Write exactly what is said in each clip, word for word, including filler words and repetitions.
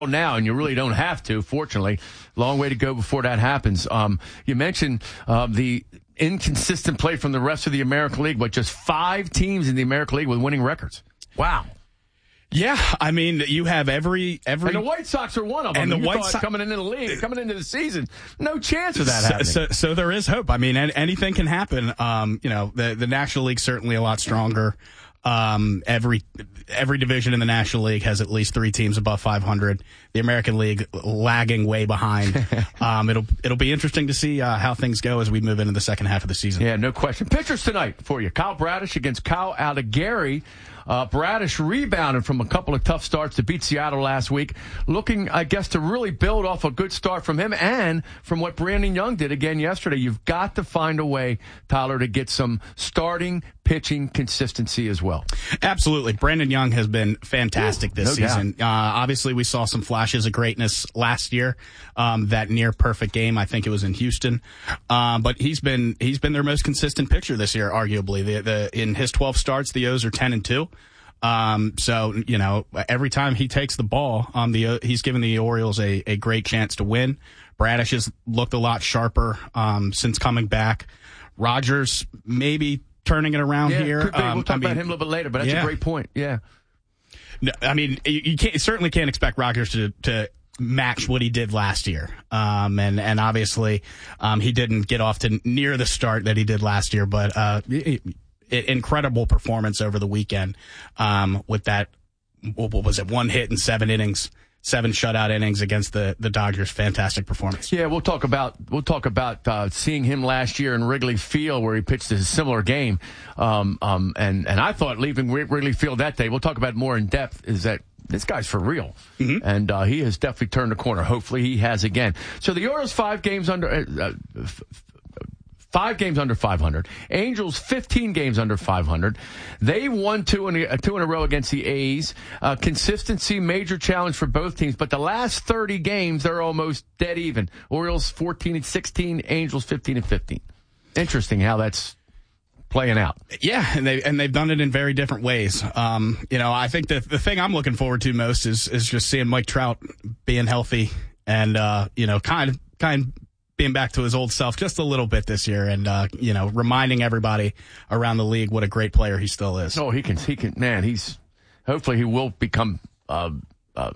now, and you really don't have to, fortunately. Long way to go before that happens. Um, you mentioned uh, the inconsistent play from the rest of the American League, but just five teams in the American League with winning records. Wow. Yeah, I mean, you have every every, and the White Sox are one of them. And the you White Sox coming into the league, coming into the season, no chance of that so, happening. So, so there is hope. I mean, anything can happen. Um, you know, the the National League's certainly a lot stronger. Um, every every division in the National League has at least three teams above five hundred. The American League lagging way behind. um, it'll it'll be interesting to see uh, how things go as we move into the second half of the season. Yeah, no question. Pitchers tonight for you: Kyle Bradish against Kyle Allegary. Uh, Bradish rebounded from a couple of tough starts to beat Seattle last week. Looking, I guess, to really build off a good start from him and from what Brandon Young did again yesterday. You've got to find a way, Tyler, to get some starting pitching consistency as well. Absolutely. Brandon Young has been fantastic this no season. Uh, obviously, we saw some flashes of greatness last year. Um, that near perfect game, I think it was in Houston. Uh, but he's been he's been their most consistent pitcher this year, arguably. The, the in his twelve starts, the O's are ten and two. Um, so, you know, every time he takes the ball, um, the, uh, he's given the Orioles a, a great chance to win. Bradish has looked a lot sharper, um, since coming back. Rogers maybe turning it around yeah, here. Could be. Um, we'll talk I mean, about him a little bit later, but that's yeah. a great point. Yeah. No, I mean, you, you can't, certainly can't expect Rogers to, to match what he did last year. Um, and, and obviously, um, he didn't get off to near the start that he did last year, but, uh, it, incredible performance over the weekend, um, with that, what was it, one hit in seven innings, seven shutout innings against the, the Dodgers. Fantastic performance. Yeah, we'll talk about, we'll talk about, uh, seeing him last year in Wrigley Field where he pitched a similar game. Um, um, and, and I thought leaving Wrigley Field that day, we'll talk about it more in depth, is that this guy's for real. Mm-hmm. And, uh, he has definitely turned the corner. Hopefully he has again. So the Orioles five games under, uh, f- Five games under five hundred. Angels, fifteen games under five hundred. They won two in a, two in a row against the A's. Uh, consistency, major challenge for both teams. But the last thirty games, they're almost dead even. Orioles, fourteen and sixteen. Angels, fifteen and fifteen. Interesting how that's playing out. Yeah, and they and they've done it in very different ways. Um, you know, I think the the thing I'm looking forward to most is is just seeing Mike Trout being healthy and uh, you know, kind of kind of being back to his old self just a little bit this year, and uh, you know, reminding everybody around the league what a great player he still is. Oh, he can, he can, man. He's hopefully he will become. Uh, uh,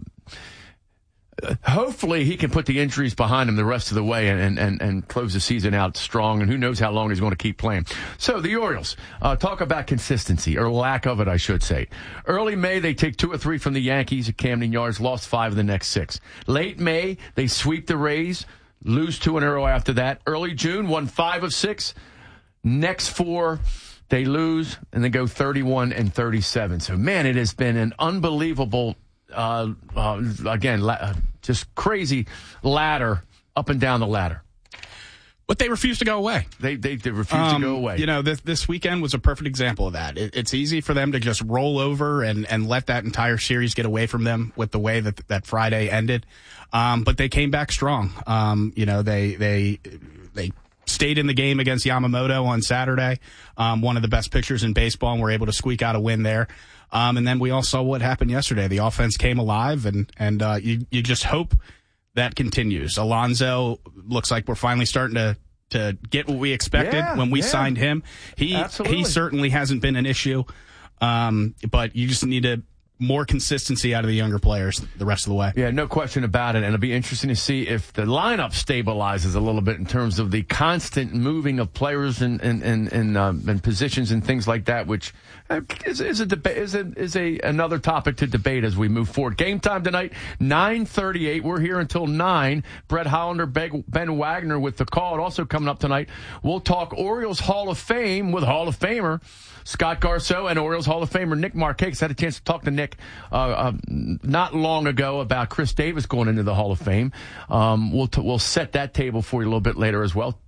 hopefully he can put the injuries behind him the rest of the way and and and close the season out strong. And who knows how long he's going to keep playing. So the Orioles, uh, talk about consistency or lack of it, I should say. Early May they take two or three from the Yankees at Camden Yards, lost five of the next six. Late May they sweep the Rays. Lose two in a row after that. Early June, won five of six. Next four, they lose, and they go thirty-one and thirty-seven. So, man, it has been an unbelievable, uh, uh, again, la- just crazy ladder, up and down the ladder. But they refuse to go away. They they, they refuse um, to go away. You know, this, this weekend was a perfect example of that. It, it's easy for them to just roll over and, and let that entire series get away from them with the way that that Friday ended. Um, but they came back strong. Um, you know, they they they stayed in the game against Yamamoto on Saturday, um, one of the best pitchers in baseball, and were able to squeak out a win there. Um, and then we all saw what happened yesterday. The offense came alive, and and uh, you you just hope that continues. Alonso looks like we're finally starting to to get what we expected yeah, when we yeah. signed him. He Absolutely. he certainly hasn't been an issue, um, but you just need to more consistency out of the younger players the rest of the way. Yeah, no question about it. And it'll be interesting to see if the lineup stabilizes a little bit in terms of the constant moving of players and and and, and, um, and positions and things like that, which is, is a debate is a is a another topic to debate as we move forward. Game time tonight, nine thirty-eight. We're here until nine. Brett Hollander, Ben Wagner with the call. And also coming up tonight, we'll talk Orioles Hall of Fame with Hall of Famer Scott Garceau and Orioles Hall of Famer Nick Markakis. Had a chance to talk to Nick uh, uh, not long ago about Chris Davis going into the Hall of Fame. Um, we'll t- we'll set that table for you a little bit later as well.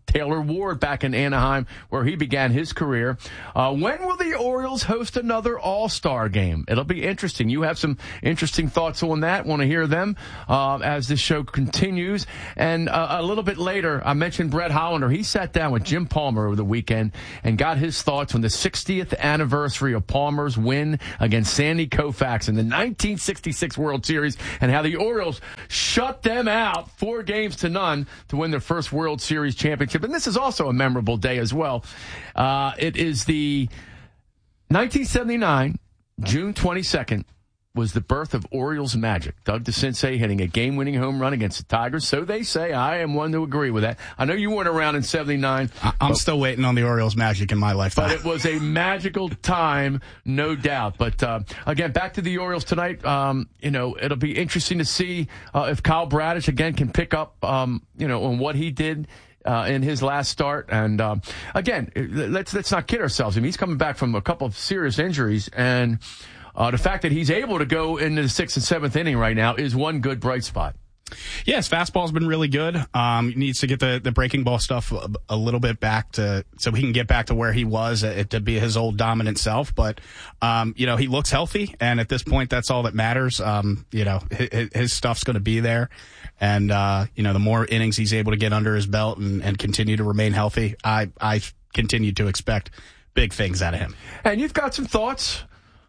Taylor Ward back in Anaheim, where he began his career. Uh, when will the Orioles host another All-Star game? It'll be interesting. You have some interesting thoughts on that. Want to hear them uh, as this show continues. And uh, a little bit later, I mentioned Brett Hollander. He sat down with Jim Palmer over the weekend and got his thoughts on the sixtieth anniversary of Palmer's win against Sandy Koufax in the nineteen sixty-six World Series and how the Orioles shut them out four games to none to win their first World Series championship. And this is also a memorable day as well. Uh, it is the nineteen seventy-nine, June twenty-second, was the birth of Orioles magic. Doug DeCinces hitting a game-winning home run against the Tigers. So they say. I am one to agree with that. I know you weren't around in seventy-nine. I'm but, still waiting on the Orioles magic in my lifetime. But it was a magical time, no doubt. But, uh, again, back to the Orioles tonight. Um, you know, it'll be interesting to see uh, if Kyle Bradish, again, can pick up, um, you know, on what he did Uh, in his last start. And um, again, let's let's not kid ourselves. I mean, he's coming back from a couple of serious injuries, and uh, the fact that he's able to go into the sixth and seventh inning right now is one good bright spot. Yeah, his fastball's been really good. Um, he needs to get the, the breaking ball stuff a, a little bit back to so he can get back to where he was uh, to be his old dominant self. But um, you know, he looks healthy, and at this point, that's all that matters. Um, you know, his, his stuff's going to be there, and uh, you know, the more innings he's able to get under his belt and, and continue to remain healthy, I I continue to expect big things out of him. And you've got some thoughts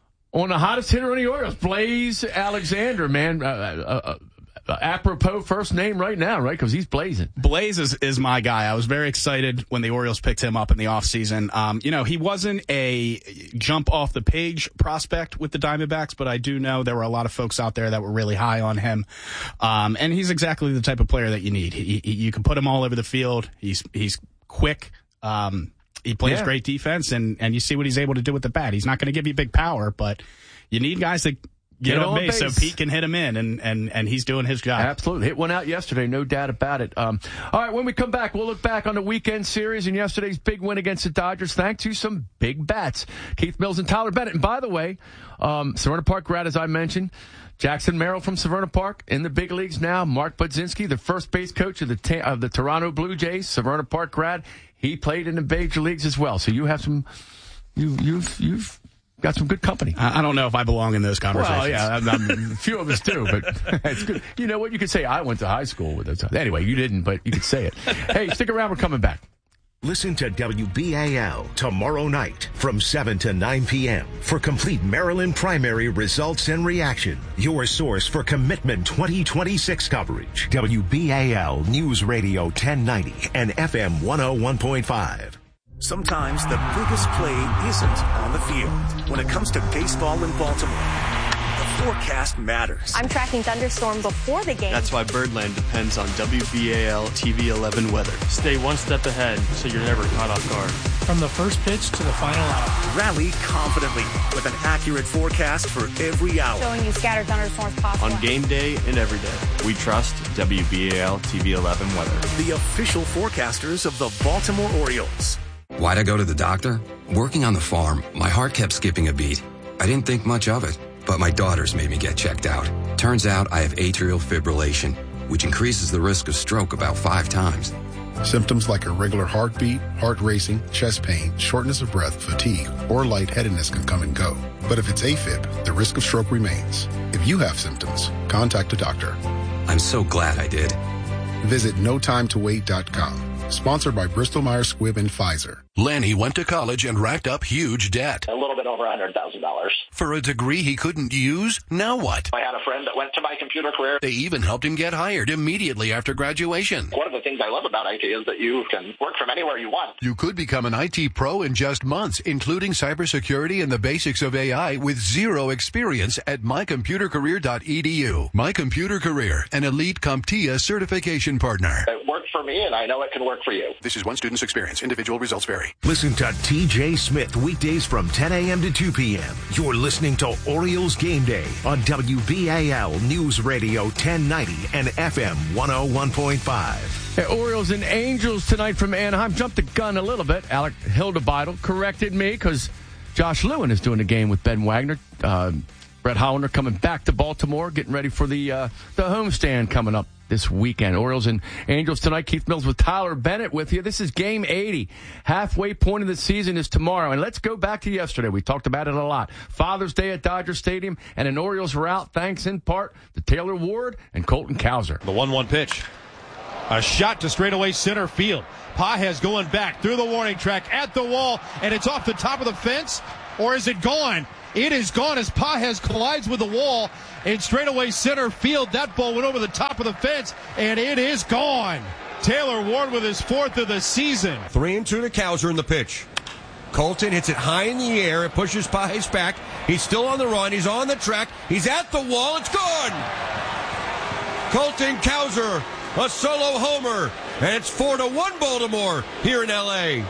on the hottest hitter on the Orioles, Blaze Alexander, man. Uh, uh, uh, Uh, apropos first name right now, right? Because he's blazing. Blaze is, is my guy. I was very excited when the Orioles picked him up in the offseason. Um, you know, he wasn't a jump off the page prospect with the Diamondbacks, but I do know there were a lot of folks out there that were really high on him. Um, and he's exactly the type of player that you need. He, he, you can put him all over the field. He's he's quick. Um, he plays yeah. great defense, and, and you see what he's able to do with the bat. He's not going to give you big power, but you need guys that Get, Get on base, base so Pete can hit him in, and, and, and he's doing his job. Absolutely. Hit one out yesterday, no doubt about it. Um, all right, when we come back, we'll look back on the weekend series and yesterday's big win against the Dodgers, thanks to some big bats. Keith Mills and Tyler Bennett. And by the way, um, Severna Park grad, as I mentioned, Jackson Merrill from Severna Park in the big leagues now. Mark Budzinski, the first base coach of the ta- of the Toronto Blue Jays, Severna Park grad. He played in the major leagues as well. So you have some, you, you've, you've, got some good company. I don't know if I belong in those conversations. Well, yeah, I'm, I'm, a few of us do, but it's good. You know what? You could say I went to high school with those. Anyway, you didn't, but you could say it. Hey, stick around. We're coming back. Listen to W B A L tomorrow night from seven to nine p.m. for complete Maryland primary results and reaction. Your source for Commitment twenty twenty-six coverage. W B A L News Radio ten ninety and F M one oh one point five. Sometimes the biggest play isn't on the field. When it comes to baseball in Baltimore, the forecast matters. I'm tracking thunderstorm before the game. That's why Birdland depends on W B A L T V eleven weather. Stay one step ahead so you're never caught off guard. From the first pitch to the final out. Rally confidently with an accurate forecast for every hour. Showing you scattered thunderstorms possible. On game day and every day, we trust W B A L T V eleven weather. The official forecasters of the Baltimore Orioles. Why'd I go to the doctor? Working on the farm, my heart kept skipping a beat. I didn't think much of it, but my daughters made me get checked out. Turns out I have atrial fibrillation, which increases the risk of stroke about five times. Symptoms like irregular heartbeat, heart racing, chest pain, shortness of breath, fatigue, or lightheadedness can come and go. But if it's AFib, the risk of stroke remains. If you have symptoms, contact a doctor. I'm so glad I did. Visit no time to wait dot com. Sponsored by Bristol Myers Squibb and Pfizer. Lenny went to college and racked up huge debt. A little bit over one hundred thousand dollars. For a degree he couldn't use? Now what? I had a friend that went to my computer career. They even helped him get hired immediately after graduation. One of the things I love about I T is that you can work from anywhere you want. You could become an I T pro in just months, including cybersecurity and the basics of A I with zero experience at my computer career dot e d u. My Computer Career, an elite CompTIA certification partner. It worked for me, and I know it can work for you. This is one student's experience. Individual results vary. Listen to T J Smith weekdays from ten a.m. to two p.m. You're listening to Orioles Game Day on W B A L News Radio ten ninety and F M one oh one point five. Hey, Orioles and Angels tonight from Anaheim. Jumped the gun a little bit. Alec Hildebeidel corrected me because Josh Lewin is doing a game with Ben Wagner. Uh, Brett Hollander coming back to Baltimore, getting ready for the uh, the homestand coming up this weekend. Orioles and Angels tonight. Keith Mills with Tyler Bennett with you. This is game eighty. Halfway point of the season is tomorrow. And let's go back to yesterday. We talked about it a lot. Father's Day at Dodger Stadium, and an Orioles rout thanks in part to Taylor Ward and Colton Cowser. The one one pitch. A shot to straightaway center field. Pages going back through the warning track at the wall, and it's off the top of the fence, or is it gone? It is gone as Pages collides with the wall in straightaway center field. That ball went over the top of the fence, and it is gone. Taylor Ward with his fourth of the season. Three and two to Cowser in the pitch. Colton hits it high in the air. It pushes Pages back. He's still on the run. He's on the track. He's at the wall. It's gone. Colton Cowser, a solo homer. And it's four to one Baltimore here in L A.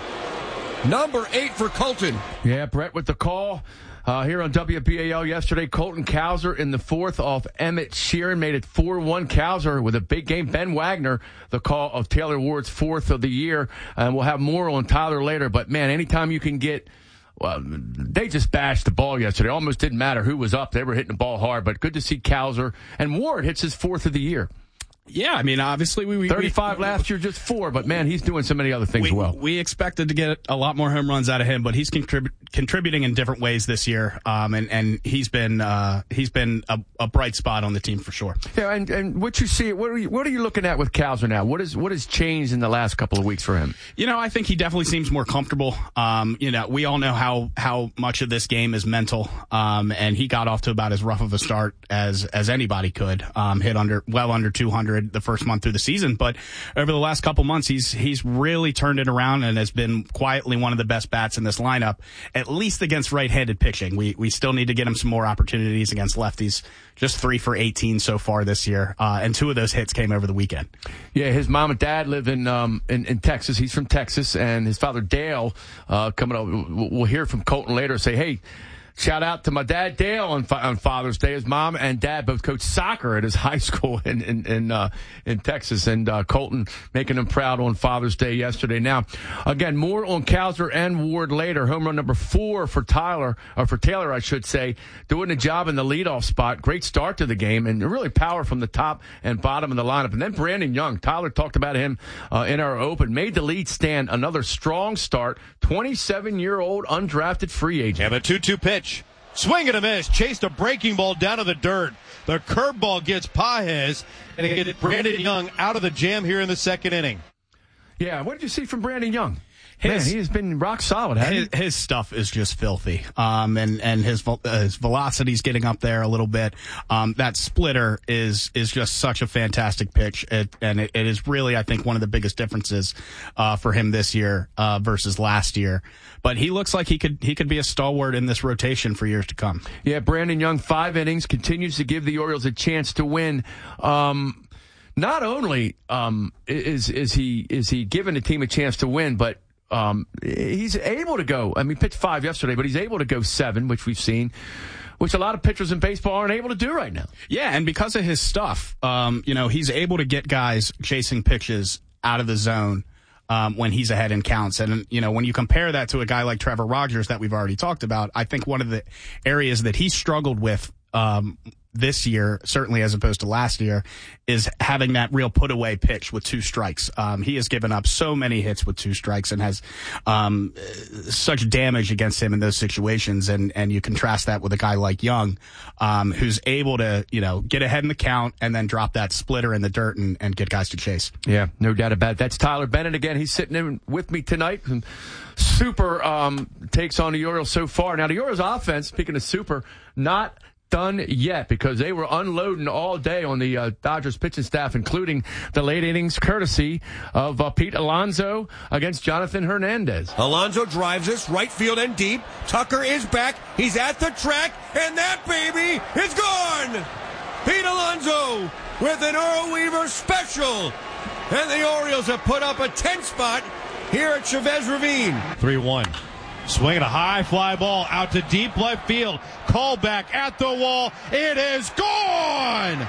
Number eight for Colton. Yeah, Brett with the call. Uh, here on W B A L yesterday, Colton Cowser in the fourth off Emmett Sheeran made it four one. Cowser with a big game. Ben Wagner, the call of Taylor Ward's fourth of the year. And we'll have more on Tyler later. But, man, anytime you can get – well, they just bashed the ball yesterday. Almost didn't matter who was up. They were hitting the ball hard. But good to see Cowser. And Ward hits his fourth of the year. Yeah, I mean, obviously we, we thirty-five we, last year, just four, but man, he's doing so many other things we, well. We expected to get a lot more home runs out of him, but he's contrib- contributing in different ways this year, um, and and he's been uh, he's been a, a bright spot on the team for sure. Yeah, and, and what you see, what are you what are you looking at with Cowser now? What is what has changed in the last couple of weeks for him? You know, I think he definitely seems more comfortable. Um, you know, we all know how how much of this game is mental, um, and he got off to about as rough of a start as as anybody could. Um, hit under well under two hundred the first month through the season, but over the last couple months, he's he's really turned it around and has been quietly one of the best bats in this lineup, at least against right-handed pitching. We we still need to get him some more opportunities against lefties. Just three for eighteen so far this year, uh, and two of those hits came over the weekend. Yeah, his mom and dad live in um in, in Texas. He's from Texas, and his father Dale uh, coming up. We'll hear from Colton later. Say, hey. Shout out to my dad, Dale, on, on Father's Day. His mom and dad both coach soccer at his high school in in in, uh, in Texas. And uh, Colton making him proud on Father's Day yesterday. Now, again, more on Cowser and Ward later. Home run number four for Tyler, or for Taylor, I should say, doing a job in the leadoff spot. Great start to the game, and really power from the top and bottom of the lineup. And then Brandon Young, Tyler talked about him uh, in our open, made the lead stand. Another strong start. twenty-seven-year-old undrafted free agent. Yeah, the two two pitch. Swing and a miss. Chased a breaking ball down to the dirt. The curveball gets Pages, and it gets Brandon Young out of the jam here in the second inning. Yeah, what did you see from Brandon Young? His, Man, he has been rock solid, hasn't his, his stuff is just filthy. Um, and, and his, uh, his velocity's getting up there a little bit. Um, that splitter is, is just such a fantastic pitch. It, and it, it is really, I think, one of the biggest differences, uh, for him this year, uh, versus last year. But he looks like he could, he could be a stalwart in this rotation for years to come. Yeah, Brandon Young, five innings, continues to give the Orioles a chance to win. Um, not only, um, is, is he, is he giving the team a chance to win, but Um, he's able to go. I mean, pitched five yesterday, but he's able to go seven, which we've seen, which a lot of pitchers in baseball aren't able to do right now. Yeah, and because of his stuff, um, you know, he's able to get guys chasing pitches out of the zone um, when he's ahead in counts. And, you know, when you compare that to a guy like Trevor Rogers that we've already talked about, I think one of the areas that he struggled with um this year, certainly as opposed to last year, is having that real put away pitch with two strikes. Um, he has given up so many hits with two strikes and has um, such damage against him in those situations. And, and you contrast that with a guy like Young, um, who's able to, you know, get ahead in the count and then drop that splitter in the dirt and, and get guys to chase. Yeah, no doubt about it. That's Tyler Bennett again. He's sitting in with me tonight. And super um, takes on the Orioles so far. Now, the Orioles offense, speaking of super, not done yet, because they were unloading all day on the uh, Dodgers pitching staff, including the late innings courtesy of uh, Pete Alonso against Jonathan Hernandez. Alonso drives this right field and deep. Tucker is back. He's at the track, and that baby is gone. Pete Alonso with an Earl Weaver special. And the Orioles have put up a ten spot here at Chavez Ravine. three one. Swinging a high fly ball out to deep left field. Call back at the wall. It is gone!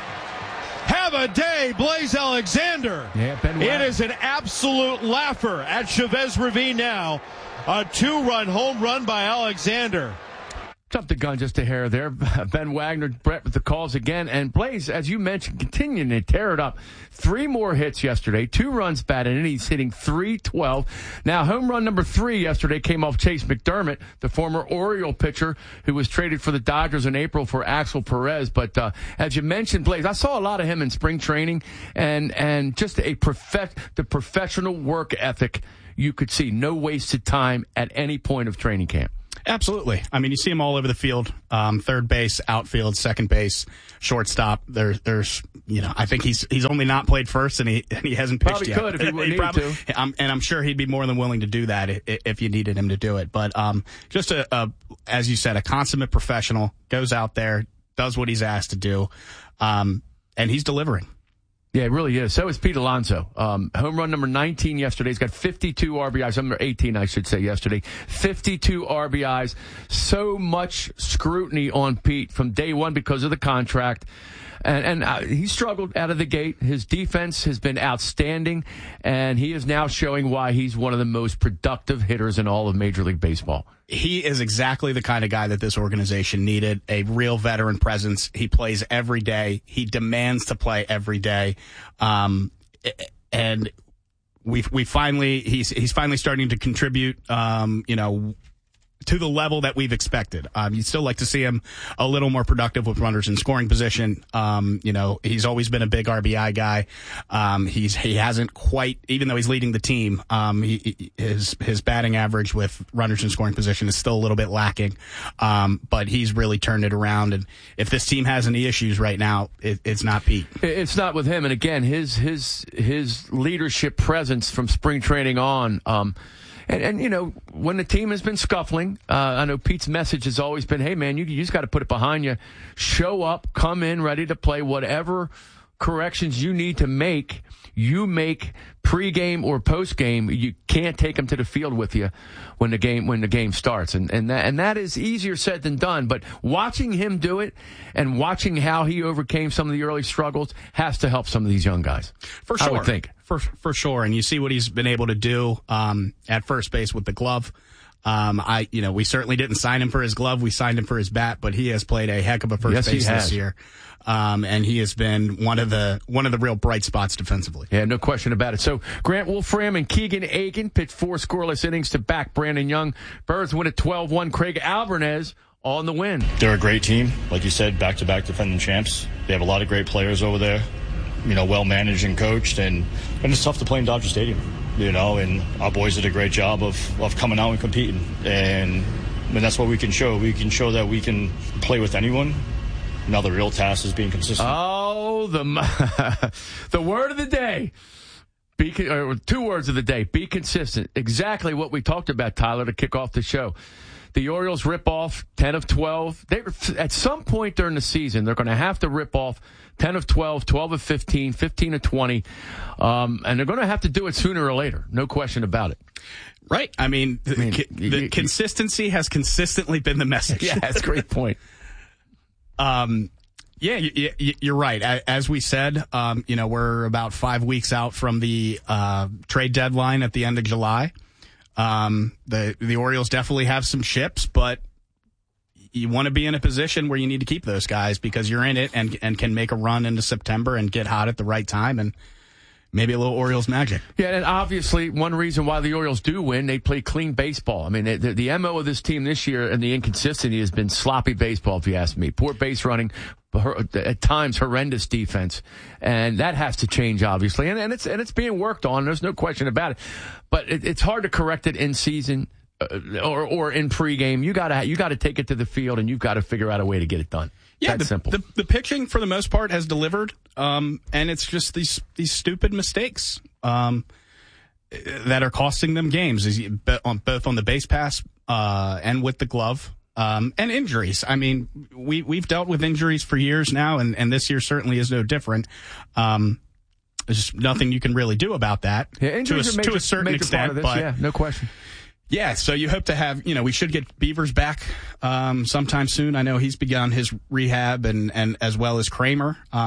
Have a day, Blaze Alexander. Yeah, Ben it is an absolute laugher at Chavez Ravine now. A two-run home run by Alexander. Jumped the gun just a hair there. Ben Wagner, Brett with the calls again. And Blaze, as you mentioned, continuing to tear it up. Three more hits yesterday, two runs batted, and he's hitting three twelve. Now, home run number three yesterday came off Chase McDermott, the former Oriole pitcher who was traded for the Dodgers in April for Axel Perez. But uh, as you mentioned, Blaze, I saw a lot of him in spring training, and and just a prof- the professional work ethic you could see. No wasted time at any point of training camp. Absolutely. I mean, you see him all over the field, um, third base, outfield, second base, shortstop. There, there's, you know, I think he's he's only not played first, and he and he hasn't pitched probably yet. Probably could if he, he need probably, to. Um, and I'm sure he'd be more than willing to do that if, if you needed him to do it. But um, just a, a, as you said, a consummate professional, goes out there, does what he's asked to do, um, and he's delivering. Yeah, it really is. So is Pete Alonso. Um, home run number nineteen yesterday. He's got fifty-two R B Is. Number eighteen, I should say, yesterday. fifty-two R B Is. So much scrutiny on Pete from day one because of the contract. And, and uh, he struggled out of the gate. His defense has been outstanding, and he is now showing why he's one of the most productive hitters in all of Major League Baseball. He is exactly the kind of guy that this organization needed, a real veteran presence. He plays every day. He demands to play every day. Um, and we we finally he's he's finally starting to contribute, um, you know, to the level that we've expected. Um, you'd still like to see him a little more productive with runners in scoring position. Um, you know, he's always been a big R B I guy. Um, he's, he hasn't quite, even though he's leading the team, um, he, his, his batting average with runners in scoring position is still a little bit lacking. Um, but he's really turned it around. And if this team has any issues right now, it, it's not Pete. It's not with him. And again, his, his, his leadership presence from spring training on, um, And, and, you know, when the team has been scuffling, uh, I know Pete's message has always been, hey, man, you, you just got to put it behind you. Show up, come in, ready to play. Whatever corrections you need to make, you make pregame or postgame. You can't take them to the field with you when the game when the game starts. And, and, that, and that is easier said than done. But watching him do it and watching how he overcame some of the early struggles has to help some of these young guys. For sure. I would think. For for sure, and you see what he's been able to do um, at first base with the glove. Um, I, you know, we certainly didn't sign him for his glove. We signed him for his bat, but he has played a heck of a first yes, base this year, um, and he has been one of the one of the real bright spots defensively. Yeah, no question about it. So Grant Wolfram and Keegan Aiken pitched four scoreless innings to back Brandon Young. Birds win at twelve one. Craig Alvarez on the win. They're a great team, like you said, back-to-back defending champs. They have a lot of great players over there. You know, well managed and coached, and, and it's tough to play in Dodger Stadium, you know, and our boys did a great job of, of coming out and competing. And, and that's what we can show. We can show that we can play with anyone. Now the real task is being consistent. Oh, the the word of the day. Be, or two words of the day. Be consistent. Exactly what we talked about, Tyler, to kick off the show. The Orioles rip off ten of twelve. They, at some point during the season, they're going to have to rip off ten of twelve, twelve of fifteen, fifteen of twenty. Um, and they're going to have to do it sooner or later. No question about it. Right. I mean, the, I mean, the you, consistency you, has consistently been the message. Yeah, that's a great point. um, yeah, you, you, you're right. As we said, um, you know, we're about five weeks out from the uh, trade deadline at the end of July. Um, the, the Orioles definitely have some chips, but you want to be in a position where you need to keep those guys because you're in it and, and can make a run into September and get hot at the right time and maybe a little Orioles magic. Yeah, and obviously one reason why the Orioles do win, they play clean baseball. I mean, the, the M O of this team this year and the inconsistency has been sloppy baseball, if you ask me. Poor base running, at times horrendous defense, and that has to change, obviously. And, and it's and it's being worked on. There's no question about it. But it, it's hard to correct it in season uh, or or in pregame. You gotta you gotta take it to the field, and you've got to figure out a way to get it done. Yeah, That's the, simple. The, the pitching for the most part has delivered, um, and it's just these these stupid mistakes um, that are costing them games. Is on both on the base pass uh, and with the glove. Um, and injuries. I mean, we, we've dealt with injuries for years now, and, and this year certainly is no different. Um, there's just nothing you can really do about that yeah, to, a, major, to a certain extent. This, but yeah, no question. Yeah, so you hope to have, you know, we should get Beavers back um, sometime soon. I know he's begun his rehab, and, and as well as Kramer. Um,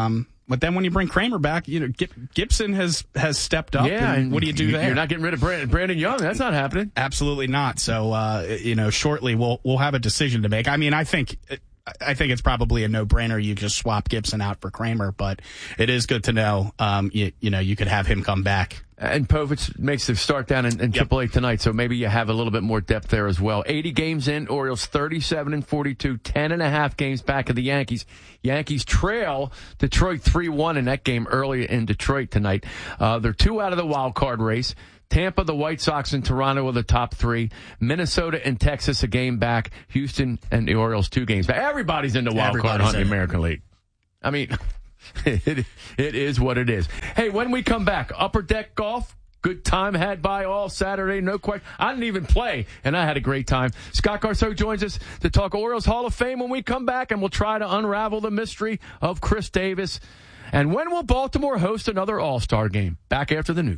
But then when you bring Kramer back, you know, Gibson has, has stepped up. Yeah, and what do you do there? You're not getting rid of Brandon Young. That's not happening. Absolutely not. So, uh, you know, shortly we'll we'll have a decision to make. I mean, I think I think it's probably a no-brainer. You just swap Gibson out for Kramer, but it is good to know, um, you, you know, you could have him come back. And Povich makes the start down in, in yep. triple A tonight, so maybe you have a little bit more depth there as well. eighty games in, Orioles thirty-seven and forty-two, ten and a half games back of the Yankees. Yankees trail Detroit three one in that game early in Detroit tonight. Uh, they're two out of the wild card race. Tampa, the White Sox, and Toronto are the top three. Minnesota and Texas a game back. Houston and the Orioles two games back. Everybody's in the wild Everybody's card hunt in the American League. I mean, it, it is what it is. Hey, when we come back, Upper Deck Golf. Good time had by all Saturday, no question. I didn't even play, and I had a great time. Scott Garceau joins us to talk Orioles Hall of Fame when we come back, and we'll try to unravel the mystery of Chris Davis. And when will Baltimore host another All-Star game? Back after the news.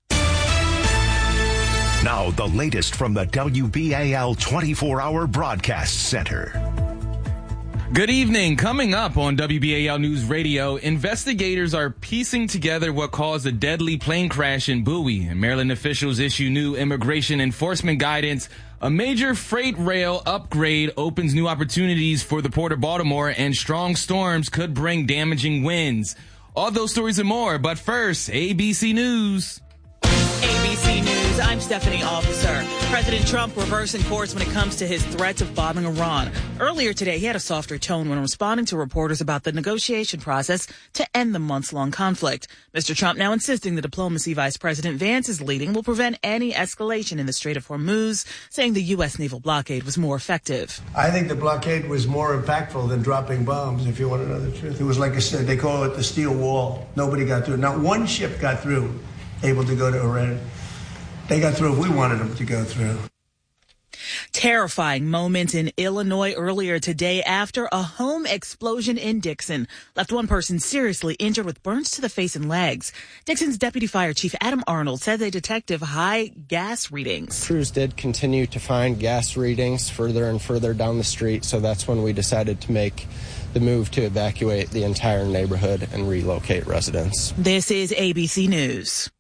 Now, the latest from the W B A L twenty-four hour Broadcast Center. Good evening. Coming up on W B A L News Radio, investigators are piecing together what caused a deadly plane crash in Bowie, and Maryland officials issue new immigration enforcement guidance. A major freight rail upgrade opens new opportunities for the Port of Baltimore, and strong storms could bring damaging winds. All those stories and more, but first, A B C News. A B C News, I'm Stephanie Officer. President Trump reversing course when it comes to his threats of bombing Iran. Earlier today, he had a softer tone when responding to reporters about the negotiation process to end the months-long conflict. Mister Trump now insisting the diplomacy Vice President Vance is leading will prevent any escalation in the Strait of Hormuz, saying the U S naval blockade was more effective. I think the blockade was more impactful than dropping bombs, if you want to know the truth. It was like I said, they call it the steel wall. Nobody got through. Not one ship got through, able to go to Iran. They got through if we wanted them to go through. Terrifying moment in Illinois earlier today after a home explosion in Dixon left one person seriously injured with burns to the face and legs. Dixon's Deputy Fire Chief Adam Arnold said they detected high gas readings. Crews did continue to find gas readings further and further down the street, so that's when we decided to make the move to evacuate the entire neighborhood and relocate residents. This is A B C News.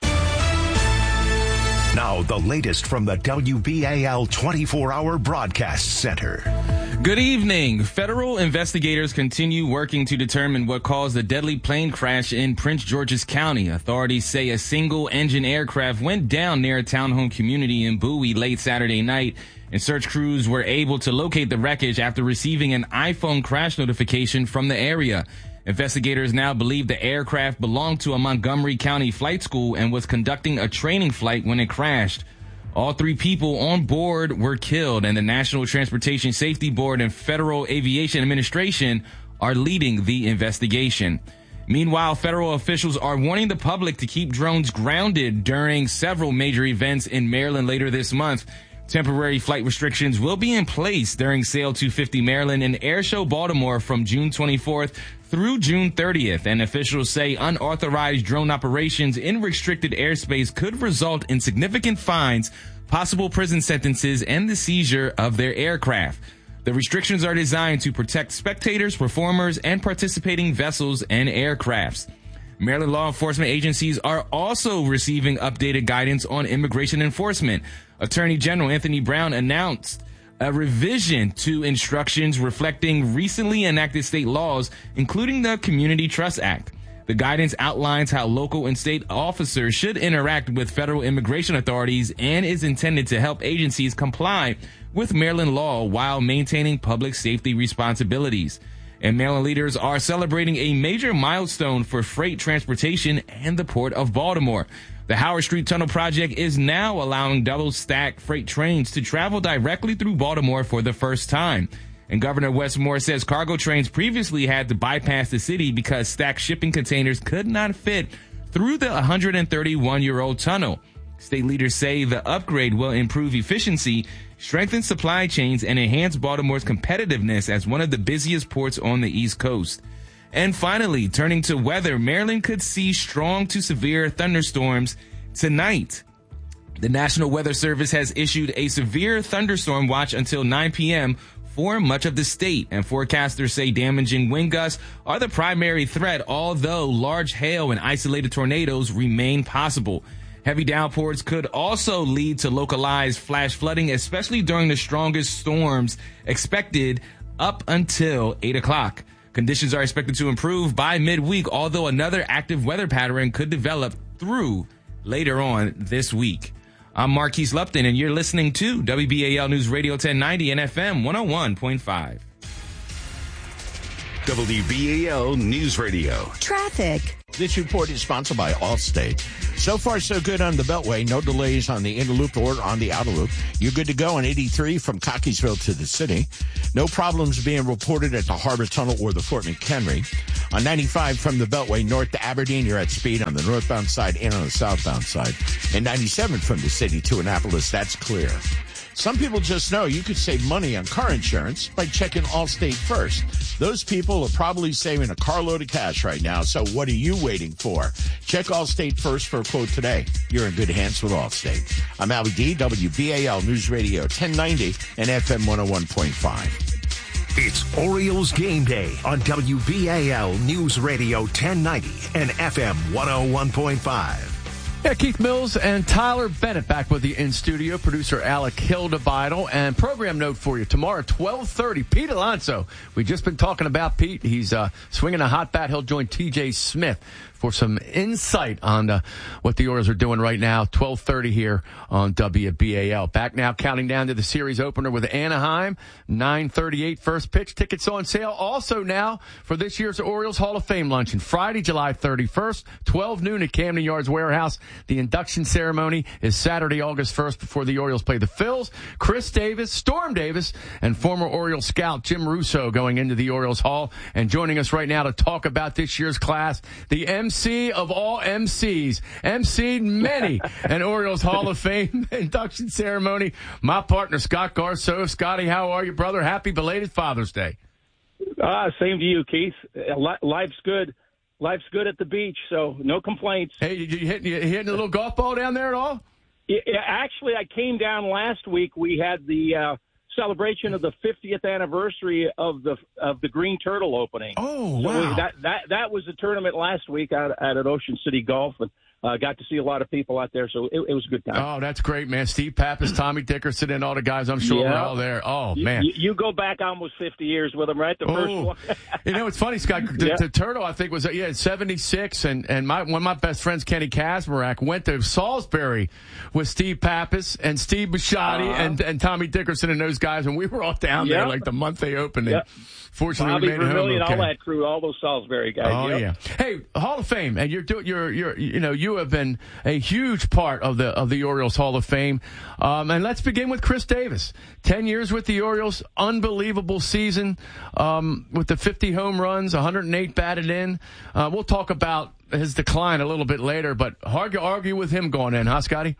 Now, the latest from the W B A L twenty-four hour Broadcast Center. Good evening. Federal investigators continue working to determine what caused the deadly plane crash in Prince George's County. Authorities say a single-engine aircraft went down near a townhome community in Bowie late Saturday night, and search crews were able to locate the wreckage after receiving an iPhone crash notification from the area. Investigators now believe the aircraft belonged to a Montgomery County flight school and was conducting a training flight when it crashed. All three people on board were killed, and the National Transportation Safety Board and Federal Aviation Administration are leading the investigation. Meanwhile, federal officials are warning the public to keep drones grounded during several major events in Maryland later this month. Temporary flight restrictions will be in place during Sail two fifty Maryland and Airshow Baltimore from June twenty-fourth through June thirtieth, and officials say unauthorized drone operations in restricted airspace could result in significant fines, possible prison sentences, and the seizure of their aircraft. The restrictions are designed to protect spectators, performers, and participating vessels and aircrafts. Maryland law enforcement agencies are also receiving updated guidance on immigration enforcement. Attorney General Anthony Brown announced a revision to instructions reflecting recently enacted state laws, including the Community Trust Act. The guidance outlines how local and state officers should interact with federal immigration authorities and is intended to help agencies comply with Maryland law while maintaining public safety responsibilities. And Maryland leaders are celebrating a major milestone for freight transportation and the Port of Baltimore. The Howard Street Tunnel project is now allowing double-stack freight trains to travel directly through Baltimore for the first time. And Governor Wes Moore says cargo trains previously had to bypass the city because stacked shipping containers could not fit through the one hundred thirty-one-year-old tunnel. State leaders say the upgrade will improve efficiency, strengthen supply chains, and enhance Baltimore's competitiveness as one of the busiest ports on the East Coast. And finally, turning to weather, Maryland could see strong to severe thunderstorms tonight. The National Weather Service has issued a severe thunderstorm watch until nine p.m. for much of the state, and forecasters say damaging wind gusts are the primary threat, although large hail and isolated tornadoes remain possible. Heavy downpours could also lead to localized flash flooding, especially during the strongest storms expected up until eight o'clock. Conditions are expected to improve by midweek, although another active weather pattern could develop through later on this week. I'm Marquise Lupton, and you're listening to W B A L News Radio ten ninety and F M one oh one point five. W B A L News Radio. Traffic. This report is sponsored by Allstate. So far, so good on the Beltway. No delays on the inner loop or on the outer loop. You're good to go on eighty-three from Cockeysville to the city. No problems being reported at the Harbor Tunnel or the Fort McHenry. On ninety-five from the Beltway north to Aberdeen, you're at speed on the northbound side and on the southbound side. And ninety-seven from the city to Annapolis, that's clear. Some people just know you could save money on car insurance by checking Allstate first. Those people are probably saving a carload of cash right now, so what are you waiting for? Check Allstate first for a quote today. You're in good hands with Allstate. I'm Albie D, W B A L News Radio ten ninety and F M one oh one point five. It's Orioles game day on W B A L News Radio ten ninety and F M one oh one point five. Yeah, Keith Mills and Tyler Bennett back with you in studio. Producer Alec Hildebidel. And program note for you. Tomorrow, twelve thirty, Pete Alonso. We've just been talking about Pete. He's uh, swinging a hot bat. He'll join T J Smith for some insight on uh, what the Orioles are doing right now. twelve thirty here on W B A L. Back now, counting down to the series opener with Anaheim. nine thirty-eight first pitch. Tickets on sale also now for this year's Orioles Hall of Fame luncheon. Friday, July thirty-first, twelve noon at Camden Yards Warehouse. The induction ceremony is Saturday, August first before the Orioles play the Phils. Chris Davis, Storm Davis, and former Orioles scout Jim Russo going into the Orioles Hall. And joining us right now to talk about this year's class, the M C of all M Cs, emceed many an Orioles Hall of Fame induction ceremony. My partner, Scott Garceau. Scotty, how are you, brother? Happy belated Father's Day. Ah, same to you, Keith. Life's good. Life's good at the beach, so no complaints. Hey, you hitting, you hitting a little golf ball down there at all? Yeah, actually, I came down last week. We had the uh, celebration of the fiftieth anniversary of the of the Green Turtle opening. Oh, so wow. We, that, that, that was the tournament last week out, out at Ocean City Golf, and uh, got to see a lot of people out there, so it, it was a good time. Oh, that's great, man. Steve Pappas, Tommy Dickerson, and all the guys, I'm sure, yeah. were all there. Oh, you, man. You, you go back almost fifty years with them, right? The first oh. one. You know, it's funny, Scott. The, yeah. the Turtle, I think, was yeah, seventy-six, and, and my one of my best friends, Kenny Kasmarak, went to Salisbury with Steve Pappas and Steve Bisciotti uh-huh. and, and Tommy Dickerson and those guys, and we were all down yep. there like the month they opened. Yep. Fortunately, Bobby we made Vermillion, it home okay. all that crew, all those Salisbury guys. Oh yep. yeah. Hey, Hall of Fame, and you're doing, you're, you're, you know, you have been a huge part of the of the Orioles Hall of Fame. Um, and let's begin with Chris Davis. Ten years with the Orioles, unbelievable season um, with the fifty home runs, one hundred eight batted in. Uh, we'll talk about his decline a little bit later, but argue argue with him going in, huh, Scotty?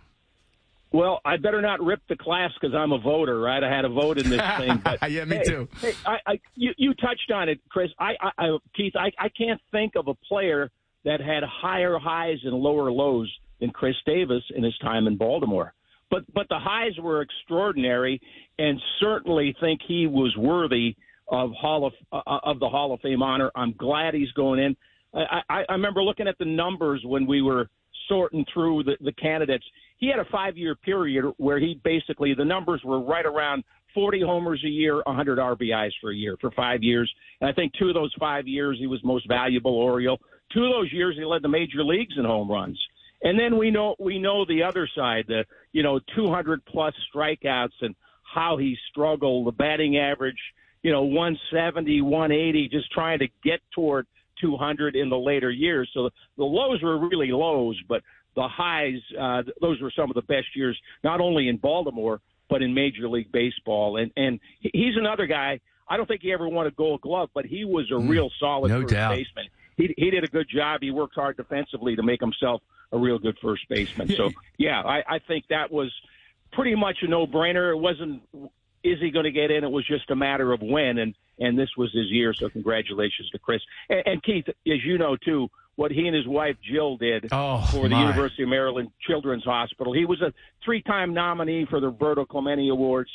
Well, I better not rip the class because I'm a voter, right? I had a vote in this thing. But, yeah, me hey, too. Hey, I, I, you, you touched on it, Chris. I, I, I Keith, I, I can't think of a player that had higher highs and lower lows than Chris Davis in his time in Baltimore. But but the highs were extraordinary, and certainly think he was worthy of Hall of uh, of the Hall of Fame honor. I'm glad he's going in. I, I, I remember looking at the numbers when we were sorting through the, the candidates. He had a five-year period where he basically, the numbers were right around forty homers a year, one hundred R B Is for a year for five years. And I think two of those five years he was most valuable Oriole. Two of those years he led the major leagues in home runs. And then we know we know the other side, the you know two hundred plus strikeouts and how he struggled, the batting average, you know one seventy, one eighty, just trying to get toward two hundred in the later years. So the lows were really lows, but the highs, uh, those were some of the best years, not only in Baltimore, but in Major League Baseball. And, and he's another guy. I don't think he ever won a Gold Glove, but he was a mm, real solid no first doubt. baseman. He, he did a good job. He worked hard defensively to make himself a real good first baseman. So, yeah, I, I think that was pretty much a no-brainer. It wasn't, is he going to get in? It was just a matter of when, and, and this was his year, so congratulations to Chris. And, and Keith, as you know, too, what he and his wife Jill did oh, for the my. University of Maryland Children's Hospital. He was a three-time nominee for the Roberto Clemente Award, so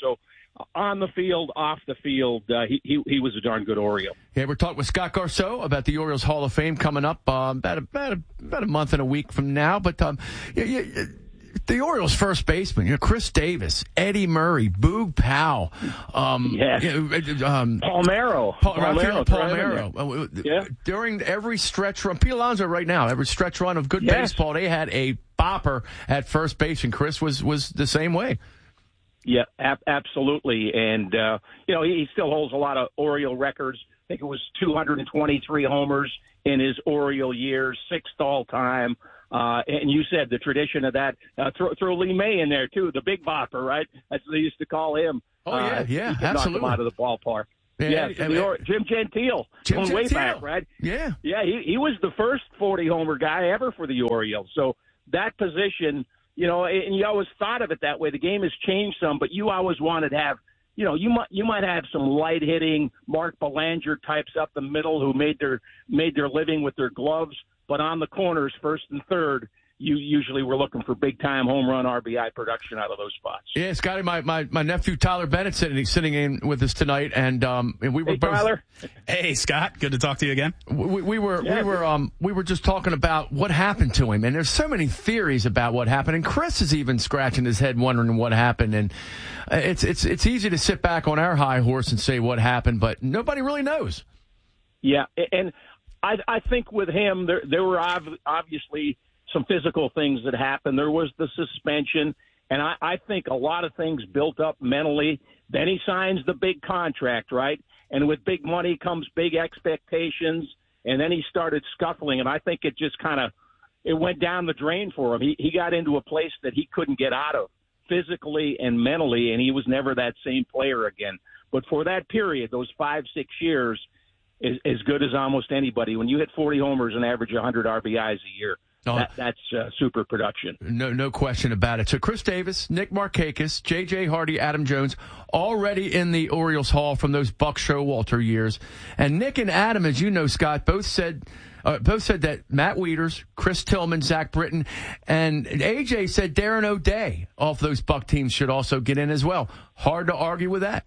on the field, off the field, uh, he, he he was a darn good Oriole. Yeah, we're talking with Scott Garceau about the Orioles Hall of Fame coming up um, about, a, about, a, about a month and a week from now. But um, yeah, yeah, the Orioles first baseman, you know, Chris Davis, Eddie Murray, Boog Powell, um, yes. you know, um, Palmeiro, Paul, Palmeiro, Palmeiro. Yeah. During every stretch run, Pete Alonso right now, every stretch run of good yes. baseball, they had a bopper at first base, and Chris was was the same way. Yeah, ab- absolutely. And, uh, you know, he, he still holds a lot of Oriole records. I think it was two hundred twenty-three homers in his Oriole years, sixth all time. Uh, and you said the tradition of that, uh, throw, throw Lee May in there too, the big bopper, right? That's what they used to call him. Oh, yeah, uh, yeah, he absolutely. Knock him out of the ballpark. Yeah, yeah, I so mean, the or- Jim Gentile, Jim going way Gentile. back, right? Yeah. Yeah, he, he was the first forty-homer guy ever for the Orioles. So that position, you know, and you always thought of it that way. The game has changed some, but you always wanted to have, you know, you might you might have some light hitting Mark Belanger types up the middle who made their made their living with their gloves, but on the corners, first and third, you usually were looking for big time home run R B I production out of those spots. Yeah, Scotty, my, my, my nephew Tyler Bennett sitting sitting in with us tonight, and um, and we were hey, both. Tyler. Hey, Scott, good to talk to you again. We, we were yeah, we were um we were just talking about what happened to him, and there's so many theories about what happened, and Chris is even scratching his head wondering what happened, and it's it's it's easy to sit back on our high horse and say what happened, but nobody really knows. Yeah, and I I think with him there there were obviously some physical things that happened. There was the suspension, and I, I think a lot of things built up mentally. Then he signs the big contract, right? And with big money comes big expectations, and then he started scuffling, and I think it just kind of it went down the drain for him. He he got into a place that he couldn't get out of physically and mentally, and he was never that same player again. But for that period, those five, six years, is as good as almost anybody. When you hit forty homers and average one hundred R B Is a year, Oh. That, that's uh, super production. No, no question about it. So Chris Davis, Nick Markakis, J J Hardy, Adam Jones, already in the Orioles Hall from those Buck Showalter years. And Nick and Adam, as you know, Scott, both said uh, both said that Matt Wieters, Chris Tillman, Zach Britton, and A J said Darren O'Day off those Buck teams should also get in as well. Hard to argue with that.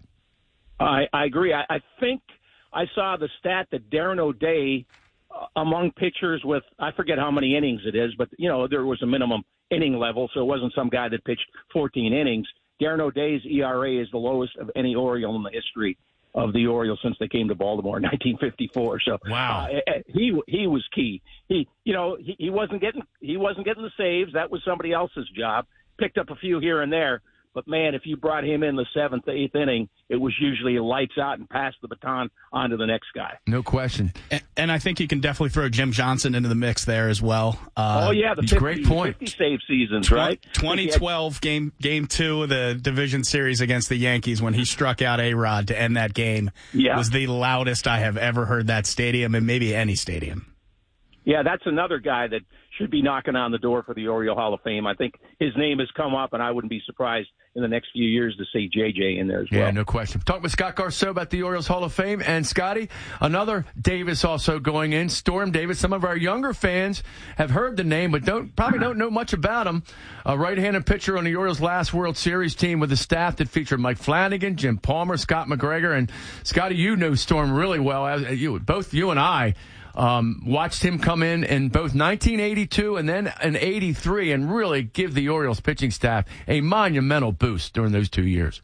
I, I agree. I, I think I saw the stat that Darren O'Day, among pitchers with, I forget how many innings it is, but, you know, there was a minimum inning level, so it wasn't some guy that pitched fourteen innings. Darren O'Day's E R A is the lowest of any Oriole in the history of the Orioles since they came to Baltimore in nineteen fifty-four. So wow, uh, he he was key. He, you know, he, he wasn't getting he wasn't getting the saves. That was somebody else's job. Picked up a few here and there. But, man, if you brought him in the seventh, eighth inning, it was usually lights out and pass the baton on to the next guy. No question. And, and I think you can definitely throw Jim Johnson into the mix there as well. Uh, oh, yeah, the fifty, great point. fifty save seasons, right? twenty twelve, game game two of the division series against the Yankees when he struck out A-Rod to end that game yeah. was the loudest I have ever heard that stadium, and maybe any stadium. Yeah, that's another guy that should be knocking on the door for the Oriole Hall of Fame. I think his name has come up, and I wouldn't be surprised in the next few years to see J J in there as well. Yeah, no question. Talking with Scott Garceau about the Orioles Hall of Fame. And, Scotty, another Davis also going in, Storm Davis. Some of our younger fans have heard the name, but don't probably don't know much about him. A right-handed pitcher on the Orioles' last World Series team with a staff that featured Mike Flanagan, Jim Palmer, Scott McGregor. And, Scotty, you know Storm really well. As you, both you and I Um, watched him come in in both nineteen eighty-two and then in eighty-three and really give the Orioles pitching staff a monumental boost during those two years.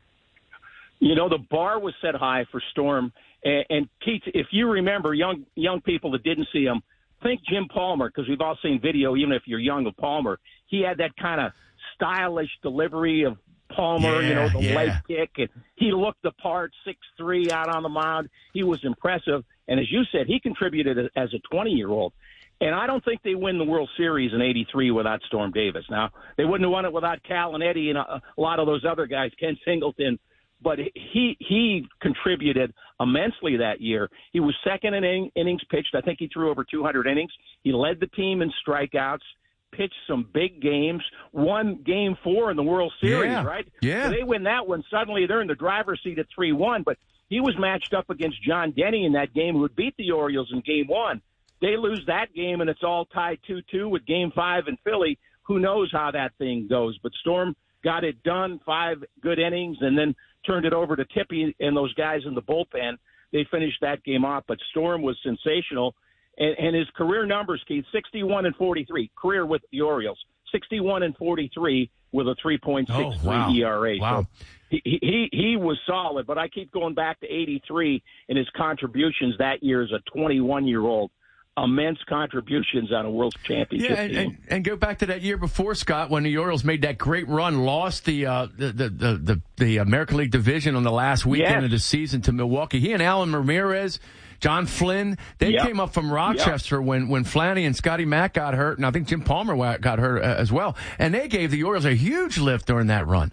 You know, the bar was set high for Storm. And, and Keith, if you remember, young young people that didn't see him, think Jim Palmer, because we've all seen video, even if you're young of Palmer. He had that kind of stylish delivery of Palmer, yeah, you know, the yeah. leg kick. And he looked the part, six three out on the mound. He was impressive. And as you said, he contributed as a twenty-year-old. And I don't think they win the World Series in eighty-three without Storm Davis. Now, they wouldn't have won it without Cal and Eddie and a, a lot of those other guys, Ken Singleton. But he he contributed immensely that year. He was second in in- innings pitched. I think he threw over two hundred innings. He led the team in strikeouts, pitched some big games, won game four in the World Series, yeah. right? Yeah. So they win that one. Suddenly they're in the driver's seat at three one. But he was matched up against John Denny in that game, who would beat the Orioles in game one. They lose that game, and it's all tied two two with game five in Philly. Who knows how that thing goes? But Storm got it done, five good innings, and then turned it over to Tippy and those guys in the bullpen. They finished that game off, but Storm was sensational. And, and his career numbers, Keith, sixty-one and forty-three, career with the Orioles, sixty-one and forty-three with a three point six three oh, wow. E R A. Wow. So he, he, he was solid, but I keep going back to eighty-three and his contributions that year as a twenty-one-year-old. Immense contributions on a World Championship yeah, and, team. And, and go back to that year before, Scott, when the Orioles made that great run, lost the uh, the, the, the, the, the American League Division on the last weekend yes. of the season to Milwaukee. He and Alan Ramirez, John Flynn, they yep. came up from Rochester yep. when, when Flanny and Scotty Mack got hurt, and I think Jim Palmer got hurt uh, as well. And they gave the Orioles a huge lift during that run.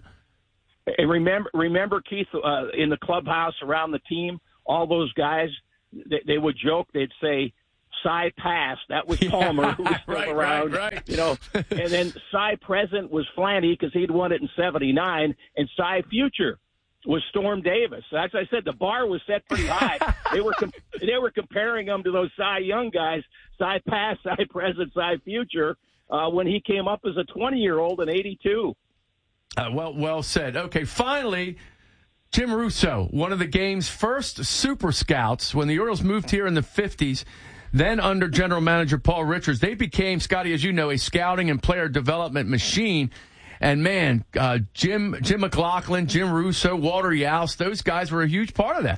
And remember, remember Keith, uh, in the clubhouse around the team, all those guys, they, they would joke, they'd say, Cy Past, that was Palmer, yeah, who was still right, around, right, right. you know. And then Cy Present was Flanny because he'd won it in seventy-nine, and Cy Future was Storm Davis. So as I said, the bar was set pretty high. they were com- they were comparing him to those Cy Young guys, Cy Past, Cy Present, Cy Future, uh, when he came up as a twenty-year-old in eighty-two. Uh, well, well said. Okay, finally, Jim Russo, one of the game's first super scouts when the Orioles moved here in the fifties. Then under general manager Paul Richards, they became, Scotty, as you know, a scouting and player development machine. And, man, uh, Jim Jim McLaughlin, Jim Russo, Walter Youst, those guys were a huge part of that.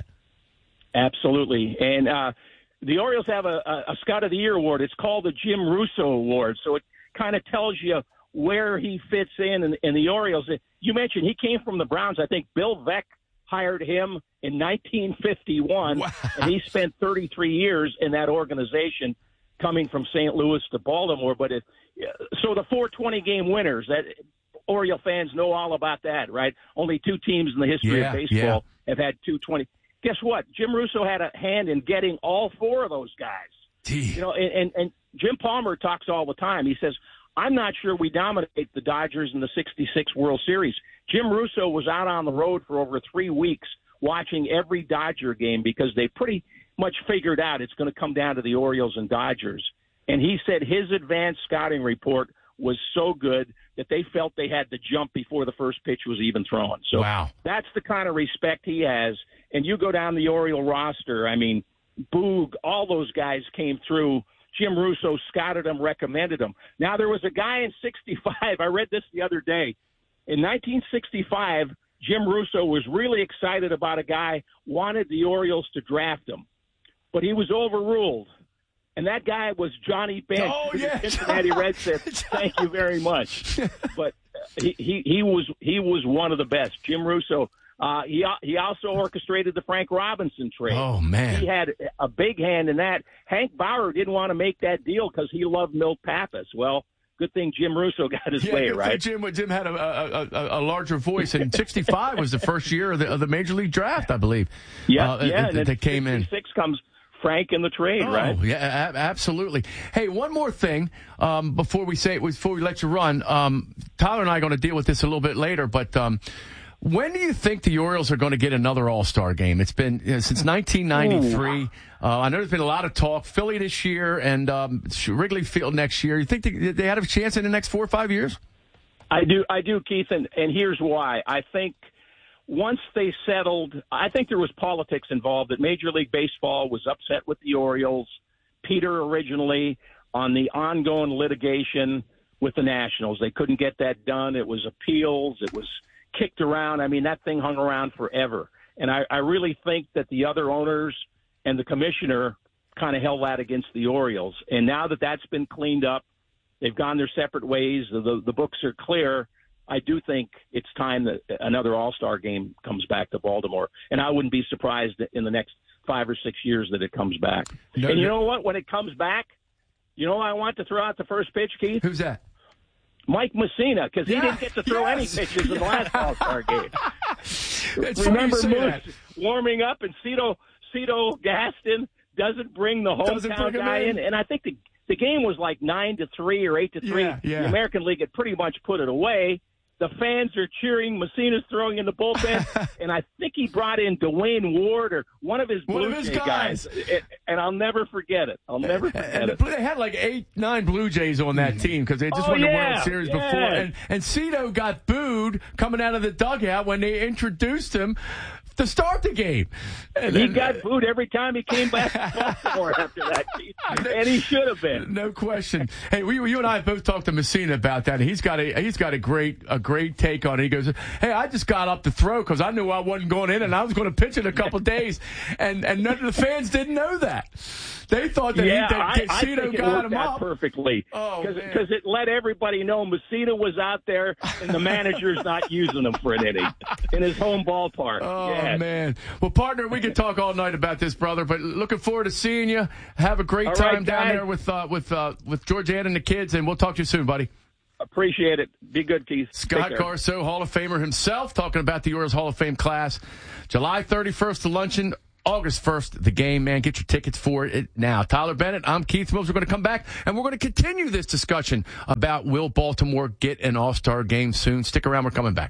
Absolutely. And uh, the Orioles have a, a Scout of the Year award. It's called the Jim Russo Award. So it kind of tells you where he fits in, in in the Orioles. You mentioned he came from the Browns. I think Bill Veeck hired him in nineteen fifty-one, wow. and he spent thirty-three years in that organization, coming from Saint Louis to Baltimore. But it, so the four twenty game winners, that Oriole fans know all about that, right? Only two teams in the history yeah, of baseball yeah. have had two twenty. Guess what? Jim Russo had a hand in getting all four of those guys. Gee. You know, and, and, and Jim Palmer talks all the time. He says, I'm not sure we dominate the Dodgers in the sixty-six World Series. Jim Russo was out on the road for over three weeks watching every Dodger game because they pretty much figured out it's going to come down to the Orioles and Dodgers. And he said his advanced scouting report was so good that they felt they had to jump before the first pitch was even thrown. So wow. that's the kind of respect he has. And you go down the Oriole roster, I mean, Boog, all those guys came through. Jim Russo scouted them, recommended them. Now, there was a guy in sixty-five, I read this the other day. In nineteen sixty-five, Jim Russo was really excited about a guy, wanted the Orioles to draft him. But he was overruled. And that guy was Johnny Bench. Oh, yeah. Cincinnati Reds said, thank you very much. But he, he, he was he was one of the best. Jim Russo. Uh, he he also orchestrated the Frank Robinson trade. Oh, man. He had a big hand in that. Hank Bauer didn't want to make that deal because he loved Milt Pappas. Well, good thing Jim Russo got his yeah, way, right? Jim, Jim had a, a, a, a larger voice, and sixty-five was the first year of the, of the Major League Draft, I believe. Yeah, uh, yeah. That, that came in. sixty-six comes Frank in the trade, oh, right? Yeah, a- absolutely. Hey, one more thing um, before we say before we let you run. Um, Tyler and I are going to deal with this a little bit later, but um, when do you think the Orioles are going to get another All-Star game? It's been you know, since nineteen ninety-three. Uh, I know there's been a lot of talk. Philly this year and um, Wrigley Field next year. You think they, they had a chance in the next four or five years? I do, I do, Keith, and, and here's why. I think once they settled, I think there was politics involved. That Major League Baseball was upset with the Orioles, Peter originally, on the ongoing litigation with the Nationals. They couldn't get that done. It was appeals. It was kicked around. I mean, that thing hung around forever. And I, I really think that the other owners and the commissioner kind of held that against the Orioles. And now that that's been cleaned up, they've gone their separate ways. The, the books are clear. I do think it's time that another All-Star game comes back to Baltimore. And I wouldn't be surprised in the next five or six years that it comes back. No, and you know what? When it comes back, you know I want to throw out the first pitch, Keith? Who's that? Mike Messina, because he yeah, didn't get to throw yes, any pitches yeah. in the last All-Star game. Remember Moose that. warming up, and Cito, Cito Gaston doesn't bring the hometown bring guy in. in. And I think the the game was like nine to three or eight to three. Yeah, yeah. The American League had pretty much put it away. The fans are cheering. Messina's throwing in the bullpen, and I think he brought in Dwayne Ward or one of his One Blue of his Jay guys. guys. And I'll never forget it. I'll never forget and it. They had like eight, nine Blue Jays on that team because they just Oh, won the yeah, World Series yeah. before. And, and Cito got booed coming out of the dugout when they introduced him to start the game. And he then, got booed every time he came back to Baltimore after that, and he should have been. No question. Hey, we, you and I both talked to Messina about that. He's got a he's got a great a great take on it. He goes, "Hey, I just got up to throw because I knew I wasn't going in, and I was going to pitch in a couple days, and and none of the fans didn't know that. They thought that, yeah, he, that, I, that I Cito think it got worked him out up perfectly. Oh, because it let everybody know Messina was out there, and the manager's not using him for an inning in his home ballpark. Oh, yes. man. Well, partner, we could talk all night about this, brother, but looking forward to seeing you. Have a great All time right, down guys. there with uh, with uh, with Georgiana and the kids, and we'll talk to you soon, buddy. Appreciate it. Be good, Keith. Scott Take care. Garceau, Hall of Famer himself, talking about the Orioles Hall of Fame class. July thirty-first, the luncheon. August first, the game, man. Get your tickets for it now. Tyler Bennett, I'm Keith Mills. We're going to come back, and we're going to continue this discussion about will Baltimore get an all-star game soon. Stick around. We're coming back.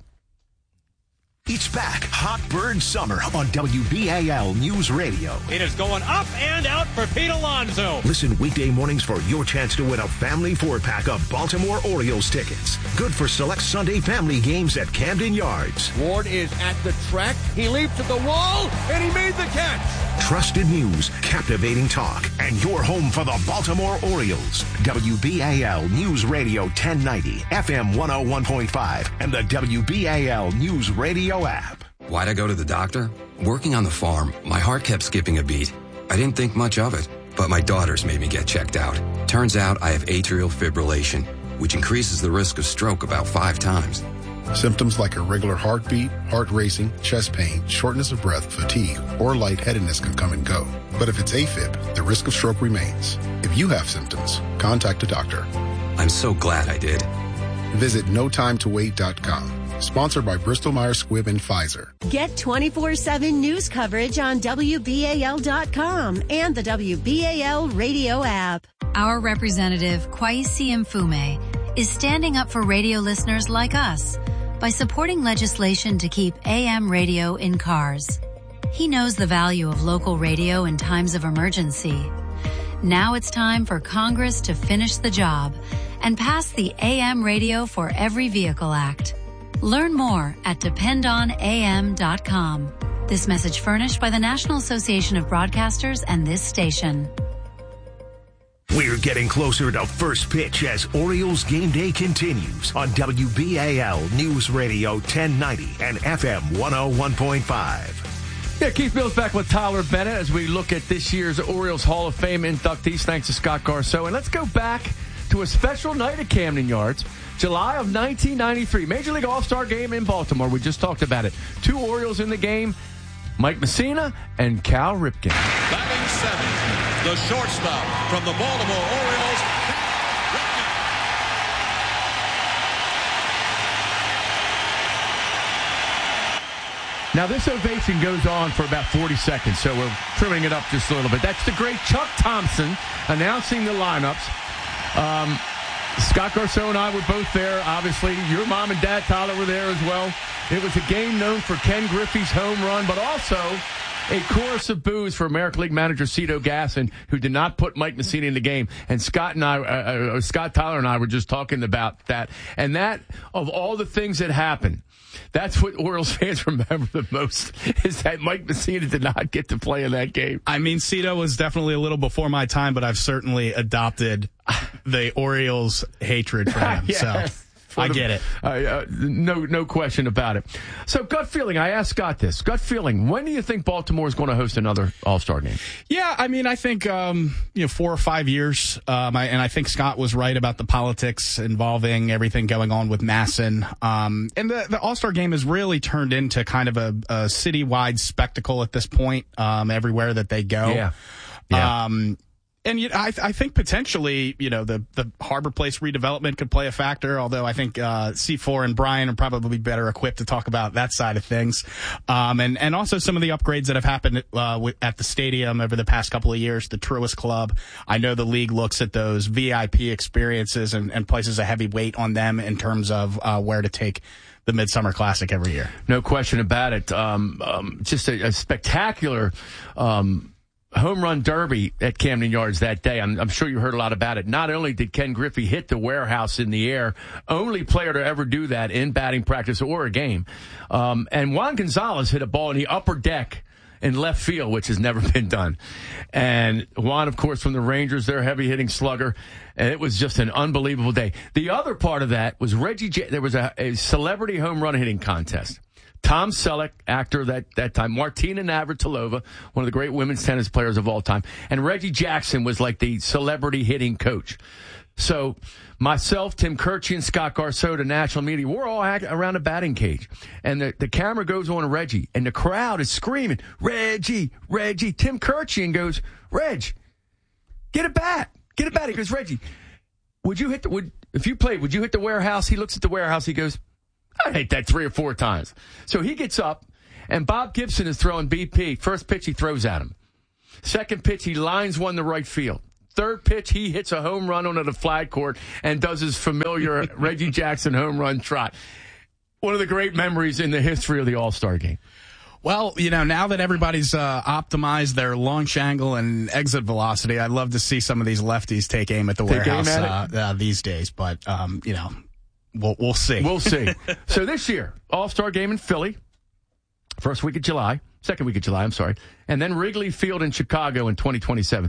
It's back. Hot Bird Summer on W B A L News Radio. It is going up and out for Pete Alonso. Listen weekday mornings for your chance to win a family four-pack of Baltimore Orioles tickets. Good for select Sunday family games at Camden Yards. Ward is at the track. He leaped to the wall, and he made the catch. Trusted news, captivating talk, and your home for the Baltimore Orioles. W B A L News Radio ten ninety, F M one oh one point five, and the W B A L News Radio app. Why'd I go to the doctor? Working on the farm, my heart kept skipping a beat. I didn't think much of it, but my daughters made me get checked out. Turns out I have atrial fibrillation, which increases the risk of stroke about five times. Symptoms like irregular heartbeat, heart racing, chest pain, shortness of breath, fatigue, or lightheadedness can come and go. But if it's AFib, the risk of stroke remains. If you have symptoms, contact a doctor. I'm so glad I did. Visit no time to wait dot com. Sponsored by Bristol Myers Squibb and Pfizer. Get twenty-four seven news coverage on W B A L dot com and the W B A L radio app. Our representative, Kwesi Mfume, is standing up for radio listeners like us by supporting legislation to keep A M radio in cars. He knows the value of local radio in times of emergency. Now it's time for Congress to finish the job and pass the A M Radio for Every Vehicle Act. Learn more at depend on A M dot com. This message furnished by the National Association of Broadcasters and this station. We're getting closer to first pitch as Orioles game day continues on W B A L News Radio ten ninety and F M one oh one point five. Yeah, Keith Mills back with Tyler Bennett as we look at this year's Orioles Hall of Fame inductees. Thanks to Scott Garceau. And let's go back to a special night at Camden Yards, July of nineteen ninety-three. Major League All-Star Game in Baltimore. We just talked about it. Two Orioles in the game, Mike Messina and Cal Ripken. Batting seventh, the shortstop from the Baltimore Orioles, Cal Ripken. Now, this ovation goes on for about forty seconds, so we're trimming it up just a little bit. That's the great Chuck Thompson announcing the lineups. Um, Scott Garceau and I were both there. Obviously, your mom and dad, Tyler, were there as well. It was a game known for Ken Griffey's home run, but also a chorus of boos for American League manager Cito Gasson, who did not put Mike Messina in the game. And Scott and I, uh, uh, Scott Tyler and I were just talking about that. And that, of all the things that happened, that's what Orioles fans remember the most, is that Mike Messina did not get to play in that game. I mean, Cito was definitely a little before my time, but I've certainly adopted the Orioles' hatred for him. Yes. So I get it. Uh, uh, no, no question about it. So, gut feeling. I asked Scott this. Gut feeling. When do you think Baltimore is going to host another All-Star game? Yeah, I mean, I think um, you know, four or five years. Um, I, and I think Scott was right about the politics involving everything going on with Masson. Um, and the, the All-Star game has really turned into kind of a, a citywide spectacle at this point. Um, everywhere that they go. Yeah. Yeah. Um, And you know, I, I think potentially, you know, the, the Harbor Place redevelopment could play a factor, although I think uh, C four and Brian are probably better equipped to talk about that side of things. Um, and, and also some of the upgrades that have happened uh, at the stadium over the past couple of years, the Truist Club. I know the league looks at those V I P experiences and, and places a heavy weight on them in terms of uh, where to take the Midsummer Classic every year. No question about it. Um, um, just a, a spectacular um home run derby at Camden Yards that day. I'm, I'm sure you heard a lot about it. Not only did Ken Griffey hit the warehouse in the air, only player to ever do that in batting practice or a game. Um, and Juan Gonzalez hit a ball in the upper deck in left field, which has never been done. And Juan, of course, from the Rangers, their heavy hitting slugger. And it was just an unbelievable day. The other part of that was Reggie J- there was a, a celebrity home run hitting contest. Tom Selleck, actor that, that time, Martina Navratilova, one of the great women's tennis players of all time, and Reggie Jackson was like the celebrity hitting coach. So myself, Tim Kirchy, and Scott Garceau, the national media, we're all around a batting cage. And the, the camera goes on Reggie, and the crowd is screaming, Reggie, Reggie. Tim Kirchy goes, Reg, get a bat. Get a bat. He goes, Reggie, would you hit the, would, if you played, would you hit the warehouse? He looks at the warehouse. He goes, I hate that three or four times. So he gets up, and Bob Gibson is throwing B P. First pitch, he throws at him. Second pitch, he lines one to right field. Third pitch, he hits a home run onto the flag court and does his familiar Reggie Jackson home run trot. One of the great memories in the history of the All-Star game. Well, you know, now that everybody's uh, optimized their launch angle and exit velocity, I'd love to see some of these lefties take aim at the take warehouse at uh, uh, these days. But, um, you know, we'll, we'll see. We'll see. So this year, All-Star game in Philly, first week of July, second week of July, I'm sorry, and then Wrigley Field in Chicago in twenty twenty-seven.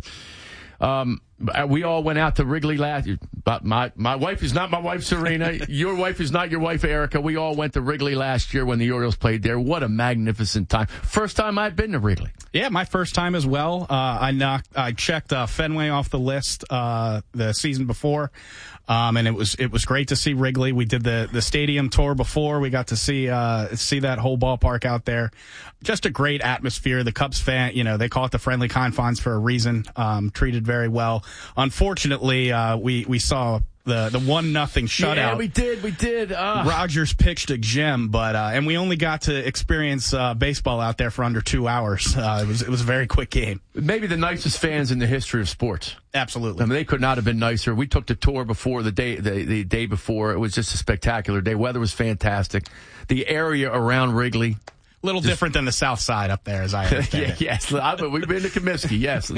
Um, we all went out to Wrigley last year. But my, my wife is not my wife, Serena. Your wife is not your wife, Erica. We all went to Wrigley last year when the Orioles played there. What a magnificent time. First time I'd been to Wrigley. Yeah, my first time as well. Uh, I knocked, I checked uh, Fenway off the list uh, the season before. Um, and it was it was great to see Wrigley. We did the, the stadium tour before. We got to see uh, see that whole ballpark out there. Just a great atmosphere. The Cubs fan, you know, they call it the friendly confines for a reason. Um, treated very well. Unfortunately, uh, we we saw the the one nothing shutout. Yeah, we did, we did. Uh. Rogers pitched a gem, but uh, and we only got to experience uh, baseball out there for under two hours. Uh, it was it was a very quick game. Maybe the nicest fans in the history of sports. Absolutely. I mean, they could not have been nicer. We took the tour before the day the, the day before. It was just a spectacular day. Weather was fantastic. The area around Wrigley. A little Just, different than the South Side up there, as I understand yeah, it. Yes, we've been to Comiskey. Yes,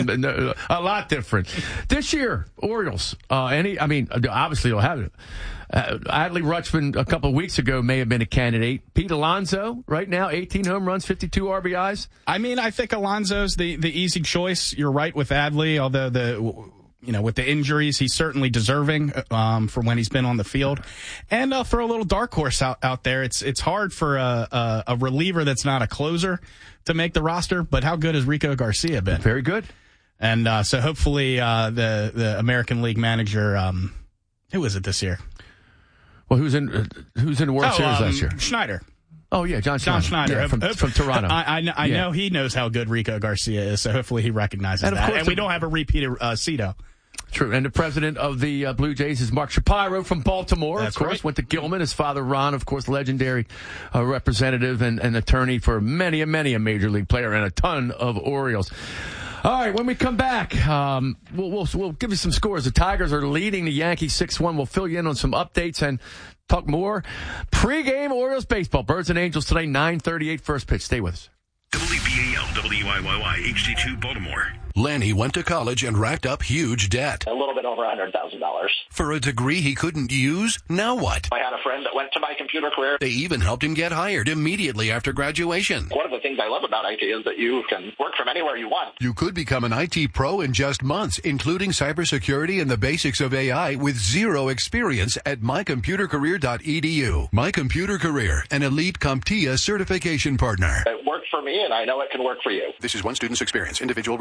a lot different. This year, Orioles. Uh, any, I mean, obviously they'll have it. Uh, Adley Rutschman a couple of weeks ago may have been a candidate. Pete Alonso, right now, eighteen home runs, fifty-two R B Is. I mean, I think Alonso's the the easy choice. You're right with Adley, although the. You know, with the injuries, he's certainly deserving um, for when he's been on the field. And I'll throw a little dark horse out, out there. It's it's hard for a, a, a reliever that's not a closer to make the roster, but how good has Rico Garcia been? Very good. And uh, so hopefully uh, the, the American League manager, um, who is it this year? Well, who's in uh, who's in the World oh, Series um, last year? Schneider. Oh, yeah, John Schneider. John Schneider. Yeah, from, from Toronto. I, I, I yeah. know he knows how good Rico Garcia is, so hopefully he recognizes and that. And we don't have a repeat of uh, Cito. True. And the president of the uh, Blue Jays is Mark Shapiro from Baltimore. That's of course, right. Went to Gilman. His father, Ron, of course, legendary uh, representative and, and attorney for many, many a major league player and a ton of Orioles. All right, when we come back, um, we'll, we'll, we'll give you some scores. The Tigers are leading the Yankees six one. We'll fill you in on some updates and talk more. Pre-game Orioles baseball. Birds and Angels today, nine thirty-eight first pitch. Stay with us. W B A L, W I Y Y, H D two, Baltimore. Lanny went to college and racked up huge debt. A little bit over one hundred thousand dollars. For a degree he couldn't use? Now what? I had a friend that went to my computer career. They even helped him get hired immediately after graduation. One of the things I love about I T is that you can work from anywhere you want. You could become an I T pro in just months, including cybersecurity and the basics of A I with zero experience at my computer career dot e d u. My Computer Career, an elite CompTIA certification partner. It worked for me, and I know it can work for you. This is one student's experience. Individual results vary.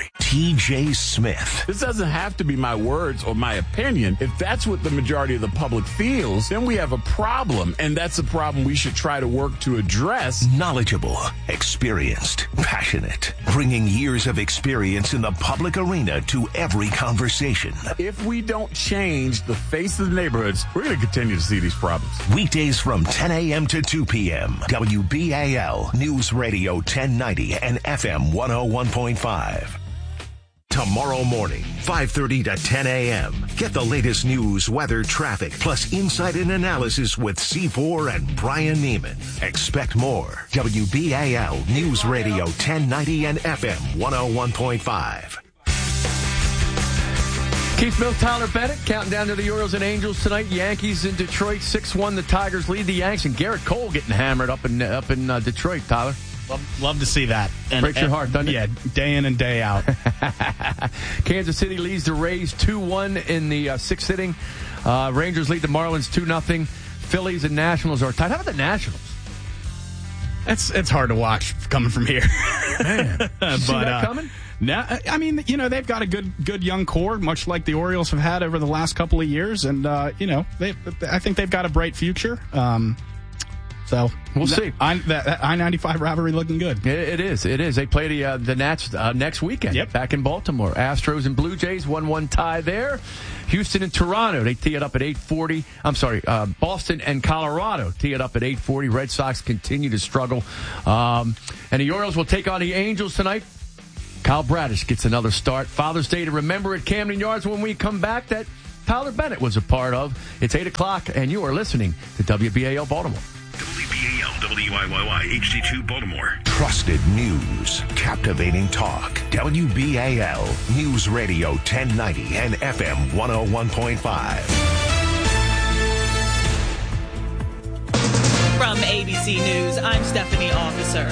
by T J Smith. This doesn't have to be my words or my opinion. If that's what the majority of the public feels, then we have a problem, and that's a problem we should try to work to address. Knowledgeable, experienced, passionate, bringing years of experience in the public arena to every conversation. If we don't change the face of the neighborhoods, we're going to continue to see these problems. Weekdays from ten a.m. to two p.m. W B A L News Radio ten ninety and F M one oh one point five. Tomorrow morning, five thirty to ten a.m. Get the latest news, weather, traffic, plus insight and analysis with C four and Brian Neiman. Expect more. W B A L News Radio ten ninety and F M one oh one point five. Keith Mills, Tyler Bennett, counting down to the Orioles and Angels tonight. Yankees in Detroit, six one. The Tigers lead the Yanks, and Garrett Cole getting hammered up in up in uh, Detroit, Tyler. Love, love to see that. And, Breaks your heart, doesn't it? Yeah, day in and day out. Kansas City leads the Rays two one in the uh, sixth inning. Uh, Rangers lead the Marlins two nothing. Phillies and Nationals are tied. How about the Nationals? It's it's hard to watch coming from here. Man, but, see that uh, coming? No, I mean, you know, they've got a good good young core, much like the Orioles have had over the last couple of years. And, uh, you know, they, I think they've got a bright future. Um, so we'll see. I, that, that I ninety-five rivalry looking good. It, it is. It is. They play the, uh, the Nats uh, next weekend yep. back in Baltimore. Astros and Blue Jays, one one tie there. Houston and Toronto, they tee it up at eight forty. I'm sorry, uh, Boston and Colorado tee it up at eight forty. Red Sox continue to struggle. Um, and the Orioles will take on the Angels tonight. Kyle Bradish gets another start. Father's Day to remember at Camden Yards when we come back that Tyler Bennett was a part of. It's eight o'clock, and you are listening to W B A L Baltimore. W B A L W I Y Y H D two Baltimore. Trusted news. Captivating talk. W B A L News Radio ten ninety and F M one oh one point five. From A B C News, I'm Stephanie Officer.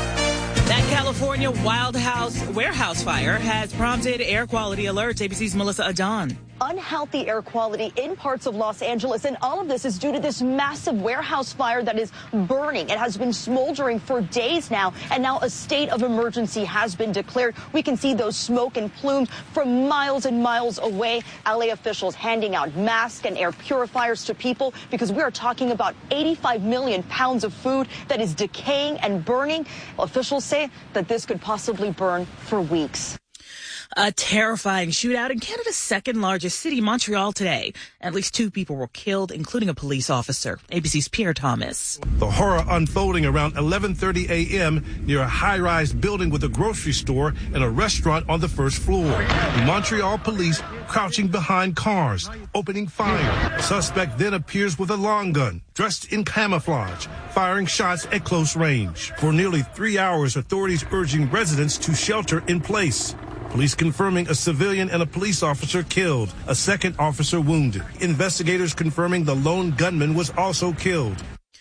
That California Wild House warehouse fire has prompted air quality alerts. A B C's Melissa Adon. Unhealthy air quality in parts of Los Angeles, and all of this is due to this massive warehouse fire that is burning. It has been smoldering for days now, and now a state of emergency has been declared. We can see those smoke and plumes from miles and miles away. L A officials handing out masks and air purifiers to people because we are talking about eighty-five million pounds of food that is decaying and burning. Officials say that this could possibly burn for weeks. A terrifying shootout in Canada's second largest city, Montreal, today. At least two people were killed, including a police officer. A B C's Pierre Thomas. The horror unfolding around eleven thirty a.m. near a high-rise building with a grocery store and a restaurant on the first floor. Montreal police crouching behind cars, opening fire. Suspect then appears with a long gun, dressed in camouflage, firing shots at close range. For nearly three hours, authorities urging residents to shelter in place. Police confirming a civilian and a police officer killed, a second officer wounded. Investigators confirming the lone gunman was also killed.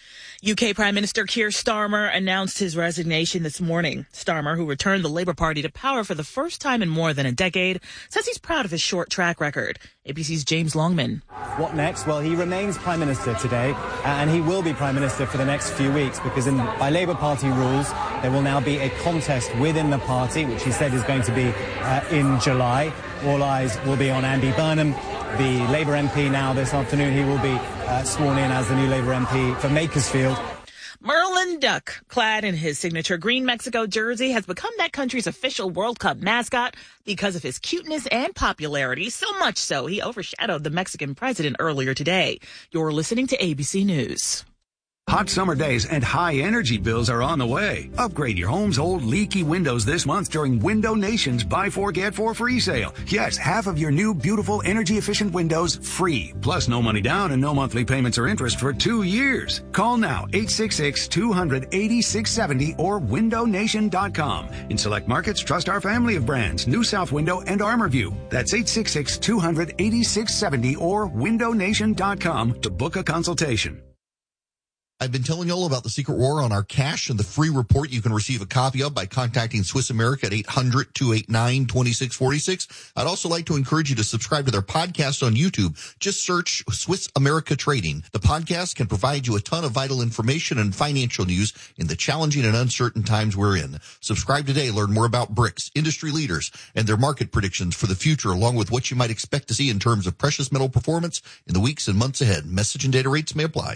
U K Prime Minister Keir Starmer announced his resignation this morning. Starmer, who returned the Labour Party to power for the first time in more than a decade, says he's proud of his short track record. A B C's James Longman. What next? Well, he remains Prime Minister today, and he will be Prime Minister for the next few weeks because in, by Labour Party rules, there will now be a contest within the party, which he said is going to be uh, in July. All eyes will be on Andy Burnham, the Labour M P now this afternoon. He will be uh, sworn in as the new Labour M P for Makersfield. Merlin Duck, clad in his signature green Mexico jersey, has become that country's official World Cup mascot because of his cuteness and popularity, so much so he overshadowed the Mexican president earlier today. You're listening to A B C News. Hot summer days and high energy bills are on the way. Upgrade your home's old leaky windows this month during Window Nation's Buy Four, Get Four free sale. Yes, half of your new beautiful energy efficient windows free. Plus no money down and no monthly payments or interest for two years. Call now eight six six, two hundred, eighty-six seventy or window nation dot com. In select markets, trust our family of brands, New South Window and ArmorView. That's eight six six, two hundred, eighty-six seventy or window nation dot com to book a consultation. I've been telling you all about the secret war on our cash and the free report you can receive a copy of by contacting Swiss America at eight hundred, two eight nine, two six four six. I'd also like to encourage you to subscribe to their podcast on YouTube. Just search Swiss America Trading. The podcast can provide you a ton of vital information and financial news in the challenging and uncertain times we're in. Subscribe today. Learn more about BRICS, industry leaders, and their market predictions for the future, along with what you might expect to see in terms of precious metal performance in the weeks and months ahead. Message and data rates may apply.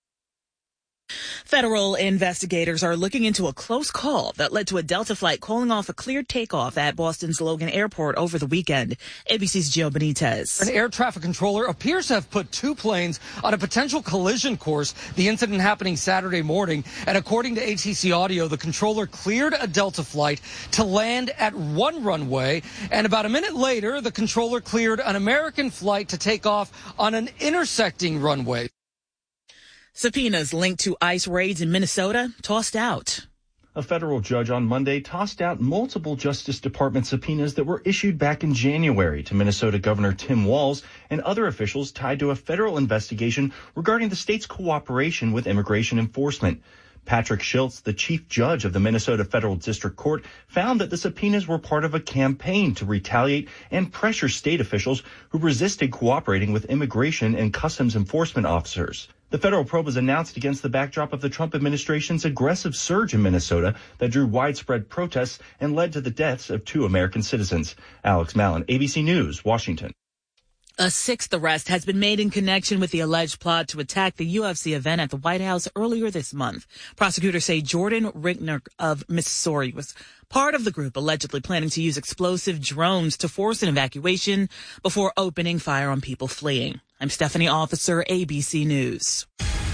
Federal investigators are looking into a close call that led to a Delta flight calling off a cleared takeoff at Boston's Logan Airport over the weekend. A B C's Joe Benitez. An air traffic controller appears to have put two planes on a potential collision course, the incident happening Saturday morning. And according to A T C Audio, the controller cleared a Delta flight to land at one runway. And about a minute later, the controller cleared an American flight to take off on an intersecting runway. Subpoenas linked to ICE raids in Minnesota tossed out. A federal judge on Monday tossed out multiple Justice Department subpoenas that were issued back in January to Minnesota Governor Tim Walz and other officials tied to a federal investigation regarding the state's cooperation with immigration enforcement. Patrick Schiltz, the chief judge of the Minnesota Federal District Court, found that the subpoenas were part of a campaign to retaliate and pressure state officials who resisted cooperating with immigration and customs enforcement officers. The federal probe was announced against the backdrop of the Trump administration's aggressive surge in Minnesota that drew widespread protests and led to the deaths of two American citizens. Alex Mallon, A B C News, Washington. A sixth arrest has been made in connection with the alleged plot to attack the U F C event at the White House earlier this month. Prosecutors say Jordan Rickner of Missouri was part of the group allegedly planning to use explosive drones to force an evacuation before opening fire on people fleeing. I'm Stephanie Officer, A B C News.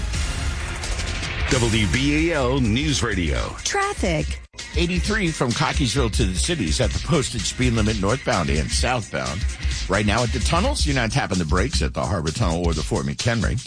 W B A L News Radio. Traffic. eighty-three from Cockeysville to the cities at the posted speed limit northbound and southbound. Right now at the tunnels, you're not tapping the brakes at the Harbor Tunnel or the Fort McHenry.